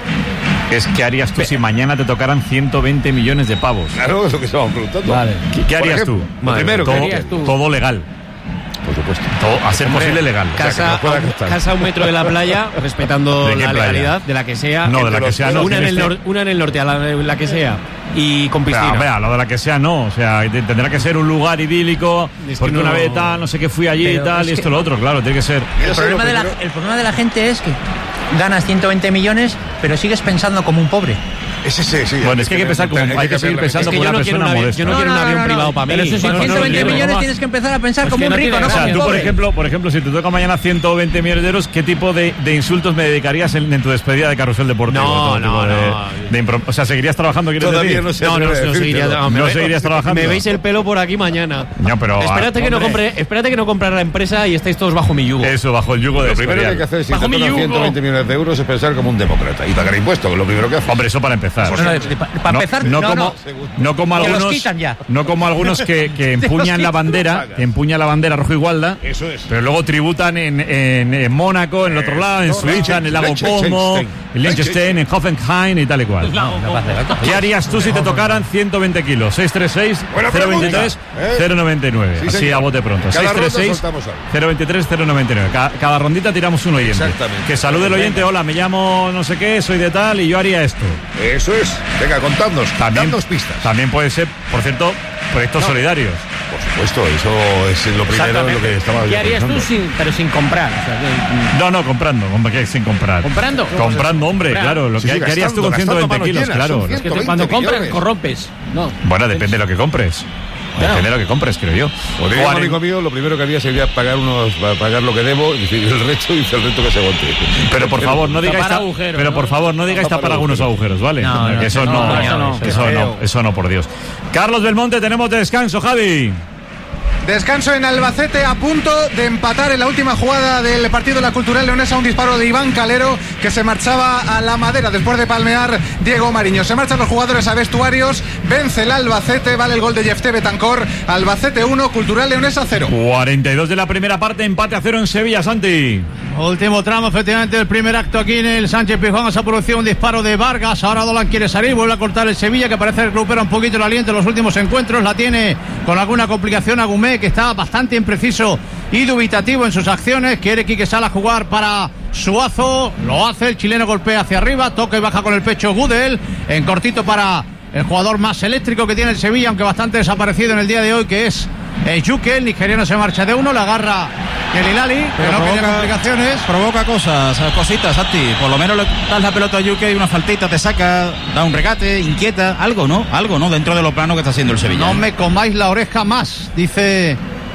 A: es ¿qué harías tú si mañana te tocaran ciento veinte millones de pavos?
E: Claro, es lo que estábamos preguntando.
A: Vale. ¿Qué, qué
E: Por
A: harías
E: ejemplo,
A: tú?
E: lo primero, ¿qué
A: todo,
E: harías tú?
A: todo legal.
E: Por supuesto.
A: Todo, a ser
N: Hombre,
A: posible legal.
N: Casa, a un, casa a un metro de la playa, respetando
A: ¿De qué
N: la
A: playa?
N: legalidad, de la que sea.
A: No, de
N: Entre
A: la que
N: los-
A: sea no,
N: Una en, el
A: tienes
N: nor- una en el norte, a la, la que sea. Y con
A: Pero,
N: piscina.
A: vea, lo de la que sea no, o sea, te- tendrá que ser un lugar idílico,
N: Es que
A: porque
N: no-
A: una vez tal, no sé qué fui allí y
I: Pero
A: tal,
I: es
A: y esto
I: que-
A: lo otro, claro, tiene que ser.
I: El problema, de la, el problema de la gente es que ganas ciento veinte millones, pero sigues pensando como un pobre.
E: Ese sí, sí.
A: Bueno, es que hay que pensar como, hay que seguir pensando
N: Es que
A: como
N: yo
A: una
N: no quiero
A: persona
N: un avión-
A: modesta.
N: yo no quiero un avión privado para mí.
I: Pero si son
N: No, no,
I: ciento veinte
N: no, no,
I: millones
N: no.
I: tienes que empezar a pensar
N: Es
I: como
N: que
I: un
N: no
I: rico,
N: tiene
I: no
A: O sea,
I: como un
A: tú, por
I: pobre.
A: ejemplo, por ejemplo, si te toca mañana ciento veinte millones de euros, ¿qué tipo de, de insultos me dedicarías en, en tu despedida de Carrusel Deportivo?
N: No,
A: Todo
N: no,
A: tipo de-
N: no.
A: de impro- o sea, ¿seguirías trabajando? ¿Quieres
E: Todavía
A: decir?
E: no sé.
N: No, no, no, seguiría, no, me
A: No
N: ve-
A: seguirías trabajando.
N: Me veis el pelo por aquí mañana.
A: No, pero,
N: Espérate
A: ah,
N: que no
A: hombre.
N: compre, espérate que no compre la empresa y estáis todos bajo mi yugo.
A: Eso, bajo el yugo de
E: Lo primero que hay que hacer si te
N: Bajo mi
E: tocan
N: yugo.
E: ciento veinte millones de euros es pensar como un demócrata y pagar impuestos, lo primero que haces.
A: Hombre, eso para empezar.
I: No, no, de- de- para
A: No,
I: empezar,
A: no
I: no,
A: como,
I: no.
A: no como
I: Que los
A: algunos,
I: quitan ya.
A: no como algunos que, que
I: los
A: empuñan la
I: quitan.
A: bandera, que empuñan la bandera rojo igualda,
E: Eso es.
A: pero luego tributan en, en, en Mónaco, en el otro lado, en
E: no,
A: Suiza, en el lago
E: Liechtenstein.
A: Como, en Liechtenstein, en Hoffenheim y tal y cual.
I: No, no pasa nada.
A: ¿Qué harías tú si te tocaran ciento veinte kilos? seis tres seis,
E: Buena
A: cero
E: pregunta,
A: veintitrés,
E: ¿eh?
A: cero noventa y nueve.
E: Sí,
A: Así
E: señor.
A: a bote pronto.
E: Cada
A: seis
E: ronda
A: tres seis,
E: soltamos algo.
A: cero veintitrés, cero noventa y nueve. Cada, cada rondita tiramos un oyente.
E: Exactamente.
A: Que salude el oyente. Hola, me llamo no sé qué, soy de tal y yo haría esto.
E: Eso es. Venga, contadnos.
A: También,
E: Dadnos pistas.
A: también puede ser, por cierto, proyectos solidarios.
E: Por supuesto, eso es lo primero en lo que estaba
N: ¿Qué
E: yo
N: harías tú
E: pensando.
N: sin, pero sin comprar? O sea, que-
A: No, no, comprando, hombre, que sin comprar.
N: ¿Comprando?
A: Comprando, hombre,
N: Comprar.
A: claro. Lo
E: Sí,
A: que,
E: sí,
A: ¿qué harías tú
E: gastando,
A: con ciento veinte
E: gastando
A: kilos?
E: manos llenas,
A: Claro.
E: son
N: Es que
E: ciento veinte
N: cuando compras,
E: millones.
N: corrompes. No.
A: Bueno, depende de lo que compres. Depende de lo que compres, creo yo.
E: O diría
A: O
E: un
A: en-
E: amigo mío, lo primero que haría sería pagar unos, pagar lo que debo y decir el resto y el resto que se aguante.
A: Pero por favor, no digáis
N: Tapar
A: ta-
N: agujeros,
A: pero
N: ¿no?
A: por favor, no digáis
E: Tapar
A: tapar algunos agujeros, ¿vale?
I: No, no,
A: Que eso
I: no,
A: no,
I: no,
A: eso
I: no,
A: no, eso no, eso no, por Dios. Carlos Belmonte, tenemos descanso, Javi.
F: Descanso en Albacete, a punto de empatar en la última jugada del partido de la Cultural Leonesa, un disparo de Iván Calero que se marchaba a la madera después de palmear Diego Mariño. Se marchan los jugadores a vestuarios, vence el Albacete, vale el gol de Jefté Betancor. Albacete uno, Cultural Leonesa cero.
A: cuarenta y dos de la primera parte, empate a cero en Sevilla, Santi.
B: Último tramo, efectivamente, el primer acto aquí en el Sánchez Pizjuán. Se ha producido un disparo de Vargas. Ahora Dolan quiere salir, vuelve a cortar el Sevilla, que parece recupera un poquito el aliento en los últimos encuentros. La tiene con alguna complicación Agumé, que está bastante impreciso y dubitativo en sus acciones. Quiere Quique Sala jugar para Suazo. Lo hace, el chileno golpea hacia arriba, toca y baja con el pecho Gudel. En cortito para el jugador más eléctrico que tiene el Sevilla, aunque bastante desaparecido en el día de hoy, que es eh, Yuke. El nigeriano se marcha de uno, le agarra el Hilali, que
J: Pero
B: no quería
J: provoca-
B: complicaciones.
J: Provoca cosas, cositas, Santi. Por lo menos le das la pelota a Yuke y una faltita te saca, da un regate, inquieta, algo, ¿no? Algo, ¿no? Dentro de lo plano que está haciendo el Sevilla.
B: No me comáis la oreja más, dice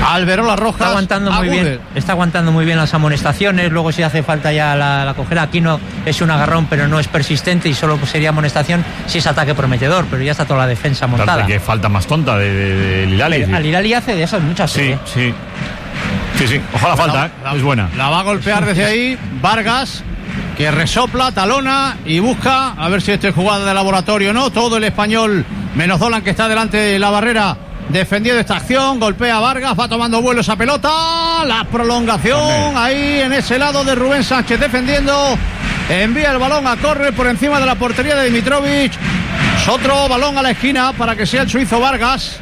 B: Alberola Rojas.
I: Está aguantando muy
B: agude.
I: bien. Está aguantando muy bien las amonestaciones. Luego si hace falta ya la, la cogerá. Aquí no es un agarrón, pero no es persistente y solo sería amonestación si es ataque prometedor. Pero ya está toda la defensa montada.
A: Tanto que falta más tonta de, de, de Lilali.
I: Al Lilali hace de esas muchas.
A: Sí,
I: ¿eh?
A: sí. Sí, sí. Ojalá
B: Bueno,
A: falta, ¿eh?
B: la,
A: es buena.
B: La va a golpear desde ahí Vargas, que resopla, talona y busca a ver si esto es jugada de laboratorio o no. Todo el español, menos Dolan, que está delante de la barrera, defendiendo esta acción. Golpea a Vargas, va tomando vuelo esa pelota. La prolongación ahí en ese lado de Rubén Sánchez defendiendo. Envía el balón a córner por encima de la portería de Dimitrovic. Es otro balón a la esquina para que sea el suizo Vargas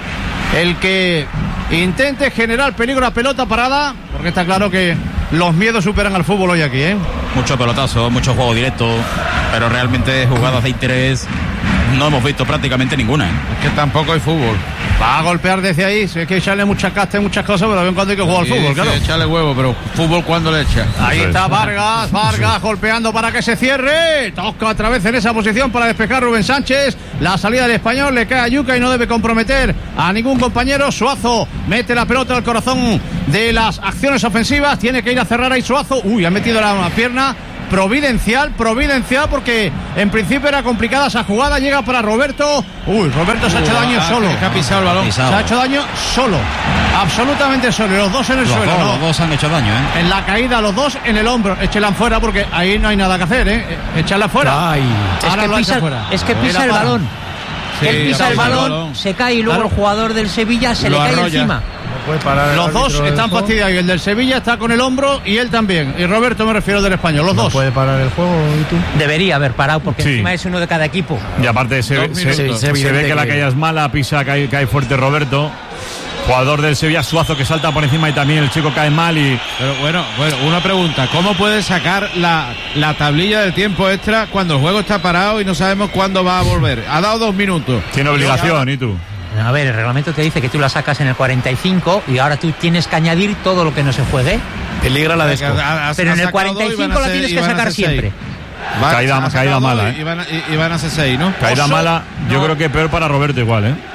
B: el que intente generar peligro a pelota parada, porque está claro que los miedos superan al fútbol hoy aquí, ¿eh?
J: Mucho pelotazo, mucho juego directo, pero realmente jugadas de interés no hemos visto prácticamente ninguna, ¿eh?
L: Es que tampoco hay fútbol.
B: Va a golpear desde ahí, si hay que echarle mucha casta y muchas cosas, pero también cuando hay que jugar al
L: Sí,
B: fútbol,
L: sí,
B: claro.
L: echarle huevo, pero fútbol cuando le echa.
B: Ahí está Vargas, Vargas golpeando para que se cierre. Toca otra vez en esa posición para despejar Rubén Sánchez. La salida del español le cae a Yuca y no debe comprometer a ningún compañero. Suazo mete la pelota al corazón de las acciones ofensivas. Tiene que ir a cerrar ahí Suazo. Uy, ha metido la pierna. Providencial, providencial, porque en principio era complicada esa jugada. Llega para Roberto. Uy, Roberto se ha hecho daño
L: ah,
B: solo.
L: que ha pisado el balón.
B: Se ha hecho daño solo. Absolutamente solo. Los dos en el
J: Los
B: suelo.
J: dos,
B: ¿no?
J: los dos han hecho daño, ¿eh?
B: En la caída, los dos en el hombro. Échela fuera porque ahí no hay nada que hacer, ¿eh? Echarla fuera.
I: Ay. Es
B: Ahora
I: que
B: lo
I: pisa,
B: echa fuera.
I: es que pisa
B: Era
I: el
B: para-
I: balón.
L: Sí,
I: Él pisa el
L: pisa el
I: balón,
L: balón.
I: se cae y luego
B: Claro.
I: el jugador del Sevilla se
L: Lo
I: le cae
L: arrolla.
I: encima.
M: Puede parar el
B: Los dos
M: árbitro del
B: están
M: juego.
B: fastidiados. Y el del Sevilla está con el hombro y él también. Y Roberto, me refiero al del español. Los
M: No
B: dos.
M: puede parar el juego, ¿y tú?
I: Debería haber parado porque
A: Sí.
I: encima es uno de cada equipo.
A: Y aparte se,
L: Dos
A: se-
L: minutos.
A: se- se ve que la caída es mala, pisa, cae, cae fuerte Roberto. Jugador del Sevilla, Suazo, que salta por encima y también el chico cae mal y...
L: Pero bueno, bueno, una pregunta. ¿Cómo puede sacar la, la tablilla del tiempo extra cuando el juego está parado y no sabemos cuándo va a volver? Ha dado dos minutos.
A: Tiene obligación, ¿y tú?
I: A ver, el reglamento te dice que tú la sacas en el cuarenta y cinco y ahora tú tienes que añadir todo lo que no se juegue.
N: Peligra la desco.
L: Ha- ha-
I: Pero
L: ha
I: en el
L: sacado
I: cuarenta y
L: dos y van
I: cinco
L: a
I: la
L: ser-
I: tienes
L: y
I: que
L: van a
I: sacar
L: ser seis.
I: siempre.
L: Va-
A: Caída-
L: ha sacado
A: caída
L: dos
A: mala,
L: y-
A: ¿eh?
L: Y van, a, y- y van a ser seis, ¿no?
A: Caída
B: Oso,
A: mala, yo
B: no.
A: creo que peor para Roberto igual, ¿eh?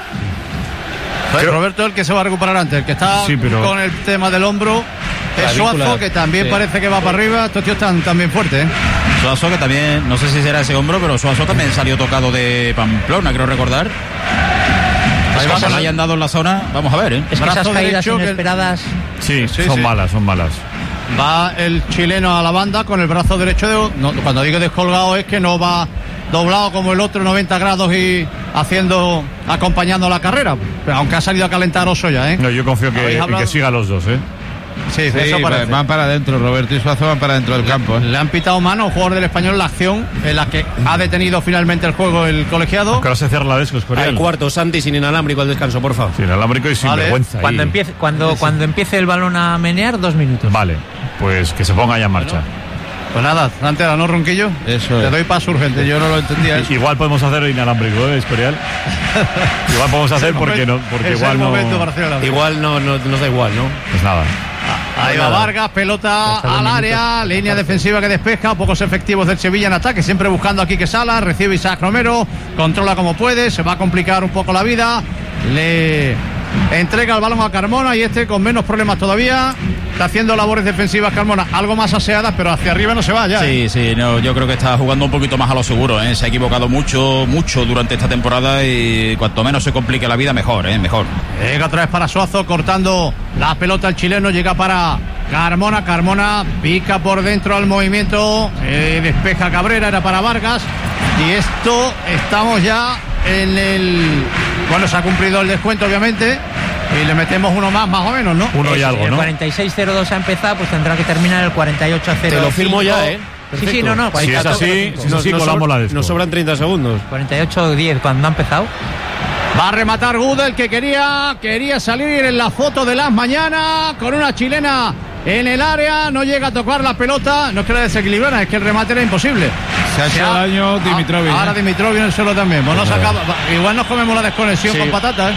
B: Pues
A: Creo-
B: Roberto es el que se va a recuperar antes. El que está
A: Sí, pero-
B: con el tema del hombro es
N: Clavícula.
B: Suazo, que también
N: Sí.
B: parece que va para arriba. Estos tíos están también fuertes, ¿eh?
J: Suazo, que también, no sé si será ese hombro, pero Suazo también salió tocado de Pamplona, creo recordar.
B: Ahí
J: Que
B: va,
J: se lo
B: ¿no?
J: hayan dado en la zona, vamos a ver, ¿eh?
I: Es que
B: Brazo
I: esas caídas
B: derecho que-
I: inesperadas.
A: Sí,
B: Sí,
A: son
B: sí.
A: malas, son malas.
B: Va el chileno a la banda con el brazo derecho. De, no, cuando digo descolgado es que no va doblado como el otro noventa grados y haciendo, acompañando la carrera. Pero aunque ha salido a calentar Oso ya, ¿eh?
A: No, yo confío que,
B: ¿Habéis
A: en
B: hablado?
A: que siga los dos, ¿eh?
B: Sí,
L: Sí,
B: eso parece.
L: van para adentro. Roberto y Suazo van para adentro del campo, ¿eh?
B: Le han pitado mano a un jugador del Español la acción en la que ha detenido finalmente el juego el colegiado.
A: Que ahora se cierra la desco, Escorial.
N: Al cuarto, Santi, sin inalámbrico al descanso, por favor.
A: Sin alámbrico y sin
B: Vale.
A: vergüenza.
I: Cuando
A: ahí.
I: empiece, cuando, cuando empiece el balón a menear, dos minutos.
A: Vale, pues que se ponga ya en marcha.
B: Pues nada, antes de no Ronquillo.
L: Eso
B: Te
L: es.
B: doy paso urgente.
L: Yo no lo entendía. eso.
A: Igual podemos hacer el inalámbrico, ¿eh, Escorial? Igual podemos hacer porque no, porque
B: Es el
A: igual no.
B: momento para hacer el alámbrico.
N: Igual no, no nos da igual, ¿no?
A: Pues nada.
B: Ahí va Vargas, pelota al área, línea defensiva que despeja, pocos efectivos del Sevilla en ataque, siempre buscando aquí que Sala, recibe Isaac Romero, controla como puede, se va a complicar un poco la vida, le entrega el balón a Carmona y este con menos problemas todavía está haciendo labores defensivas Carmona, algo más aseadas, pero hacia arriba no se va ya.
J: Sí, sí, no, yo creo que está jugando un poquito más a lo seguro, ¿eh? Se ha equivocado mucho, mucho durante esta temporada y cuanto menos se complique la vida, mejor, ¿eh? Mejor.
B: Llega otra vez para Suazo, cortando la pelota el chileno, llega para Carmona, Carmona pica por dentro al movimiento, eh, despeja Cabrera, era para Vargas, y esto estamos ya en el... Bueno, se ha cumplido el descuento obviamente, y le metemos uno más, más o menos, ¿no?
A: Uno y
I: Eh,
A: algo,
I: el
A: ¿no?
I: cuarenta y seis cero dos ha empezado, pues tendrá que terminar el cuarenta y ocho a cero.
N: Te lo firmo ya, ¿eh?
I: Sí, sí, no, no.
A: Si es así, si es así,
N: Nos
A: colamos
N: sobra-
A: la desco.
N: Nos sobran treinta segundos.
I: cuarenta y ocho diez cuando ha empezado.
B: Va a rematar Gudel, que quería, quería salir en la foto de las mañanas con una chilena en el área, no llega a tocar la pelota, no es que la desequilibrara, es que el remate era imposible.
L: Se ha hecho daño Dimitrovic.
B: Ahora
L: ¿eh?
B: Dimitrovic en el suelo también. Bueno,
A: Pues
B: sacaba- igual nos comemos la desconexión
A: Sí.
B: con patatas, ¿eh?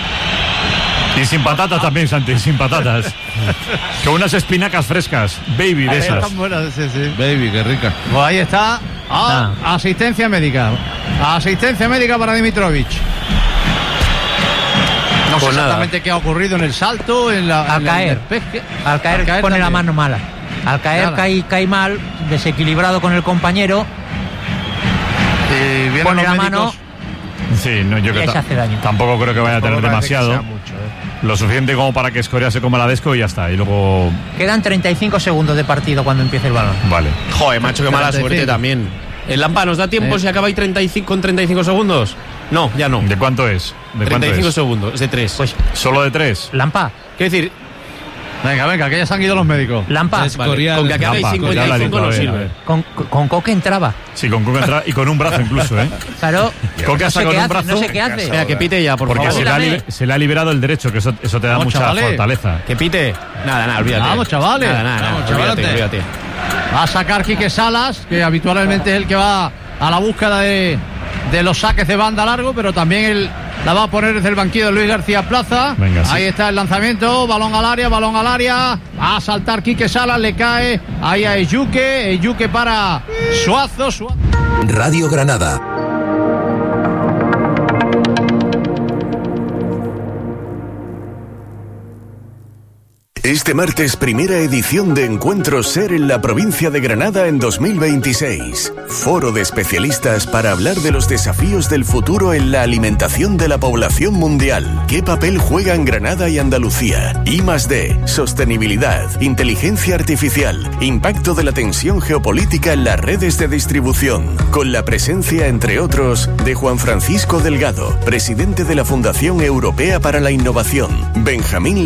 A: Y sin patatas también, Santi, sin patatas. Con unas espinacas frescas, baby, de esas.
B: Están buenas, sí, sí.
L: Baby, qué rica.
B: Pues ahí está. Ah, asistencia médica. Asistencia médica para Dimitrovic. No sé
N: Pues nada.
B: exactamente qué ha ocurrido en el salto, en la,
I: Al
B: en el
I: caer.
B: despeje.
I: Al caer,
B: Al caer
I: pone la
B: también.
I: mano mala. Al caer
B: Nada.
I: cae, cae mal, desequilibrado con el compañero.
B: Y vienen
I: Pone
B: los
I: la mano.
B: médicos.
A: Sí, no, yo
I: Y
A: que
I: ahí se
A: ta-
I: hace daño.
A: tampoco creo que vaya a tener
M: Tampoco parece que
A: demasiado.
M: sea mucho, ¿eh?
A: Lo suficiente como para que Escoria se coma la desco y ya está. Y luego.
I: Quedan treinta y cinco segundos de partido cuando empiece el balón.
A: Vale.
N: Joder, macho, qué mala
B: treinta y cinco.
N: suerte también. El Lampa, ¿nos da tiempo
B: Eh.
N: si acaba ahí treinta y cinco, con treinta y cinco segundos? No, ya no.
A: ¿De cuánto es? ¿De
N: treinta y cinco
A: cuánto es?
N: segundos, es de tres.
I: Pues,
A: ¿Solo de tres?
I: Lampa,
N: Quiero decir,
B: Venga, venga, que ya se han ido los médicos.
I: Lampa.
L: Es-
N: vale,
L: Escorial.
N: con que acabe
A: Lampa,
N: cincuenta y
A: ya la
N: cinco
A: digo,
N: no
A: a ver, a
N: sirve.
A: ver.
I: Con, con Coque entraba.
A: Sí, con Coque entra y con un brazo incluso, ¿eh?
I: Claro.
A: Coque
I: no
A: hasta
I: sé
A: con
I: qué
A: un
I: hace,
A: brazo.
I: no sé qué hace.
N: Espera, que pite ya, por
A: Porque
N: favor.
A: se le, ha,
I: Dame.
A: libe- se le ha liberado el derecho, que eso, eso te da
B: Vamos,
A: mucha
B: chavales.
A: fortaleza.
N: Que pite. Nada, nada, olvídate.
B: Vamos, chavales.
N: Nada, nada, nada,
B: Vamos,
N: olvídate,
B: chavalote.
N: olvídate.
B: Va a sacar Quique Salas, que habitualmente es el que va a la búsqueda de, de los saques de banda largo, pero también él la va a poner desde el banquillo de Luis García Plaza.
A: Venga, sí.
B: Ahí está el lanzamiento, balón al área, balón al área. Va a saltar Quique Salas, le cae ahí a Eyuque. Eyuque para Suazo. Suazo.
P: Radio Granada. Este martes, primera edición de Encuentro Ser en la provincia de Granada en dos mil veintiséis. Foro de especialistas para hablar de los desafíos del futuro en la alimentación de la población mundial. ¿Qué papel juegan Granada y Andalucía? I más D, sostenibilidad, inteligencia artificial, impacto de la tensión geopolítica en las redes de distribución. Con la presencia, entre otros, de Juan Francisco Delgado, presidente de la Fundación Europea para la Innovación, Benjamín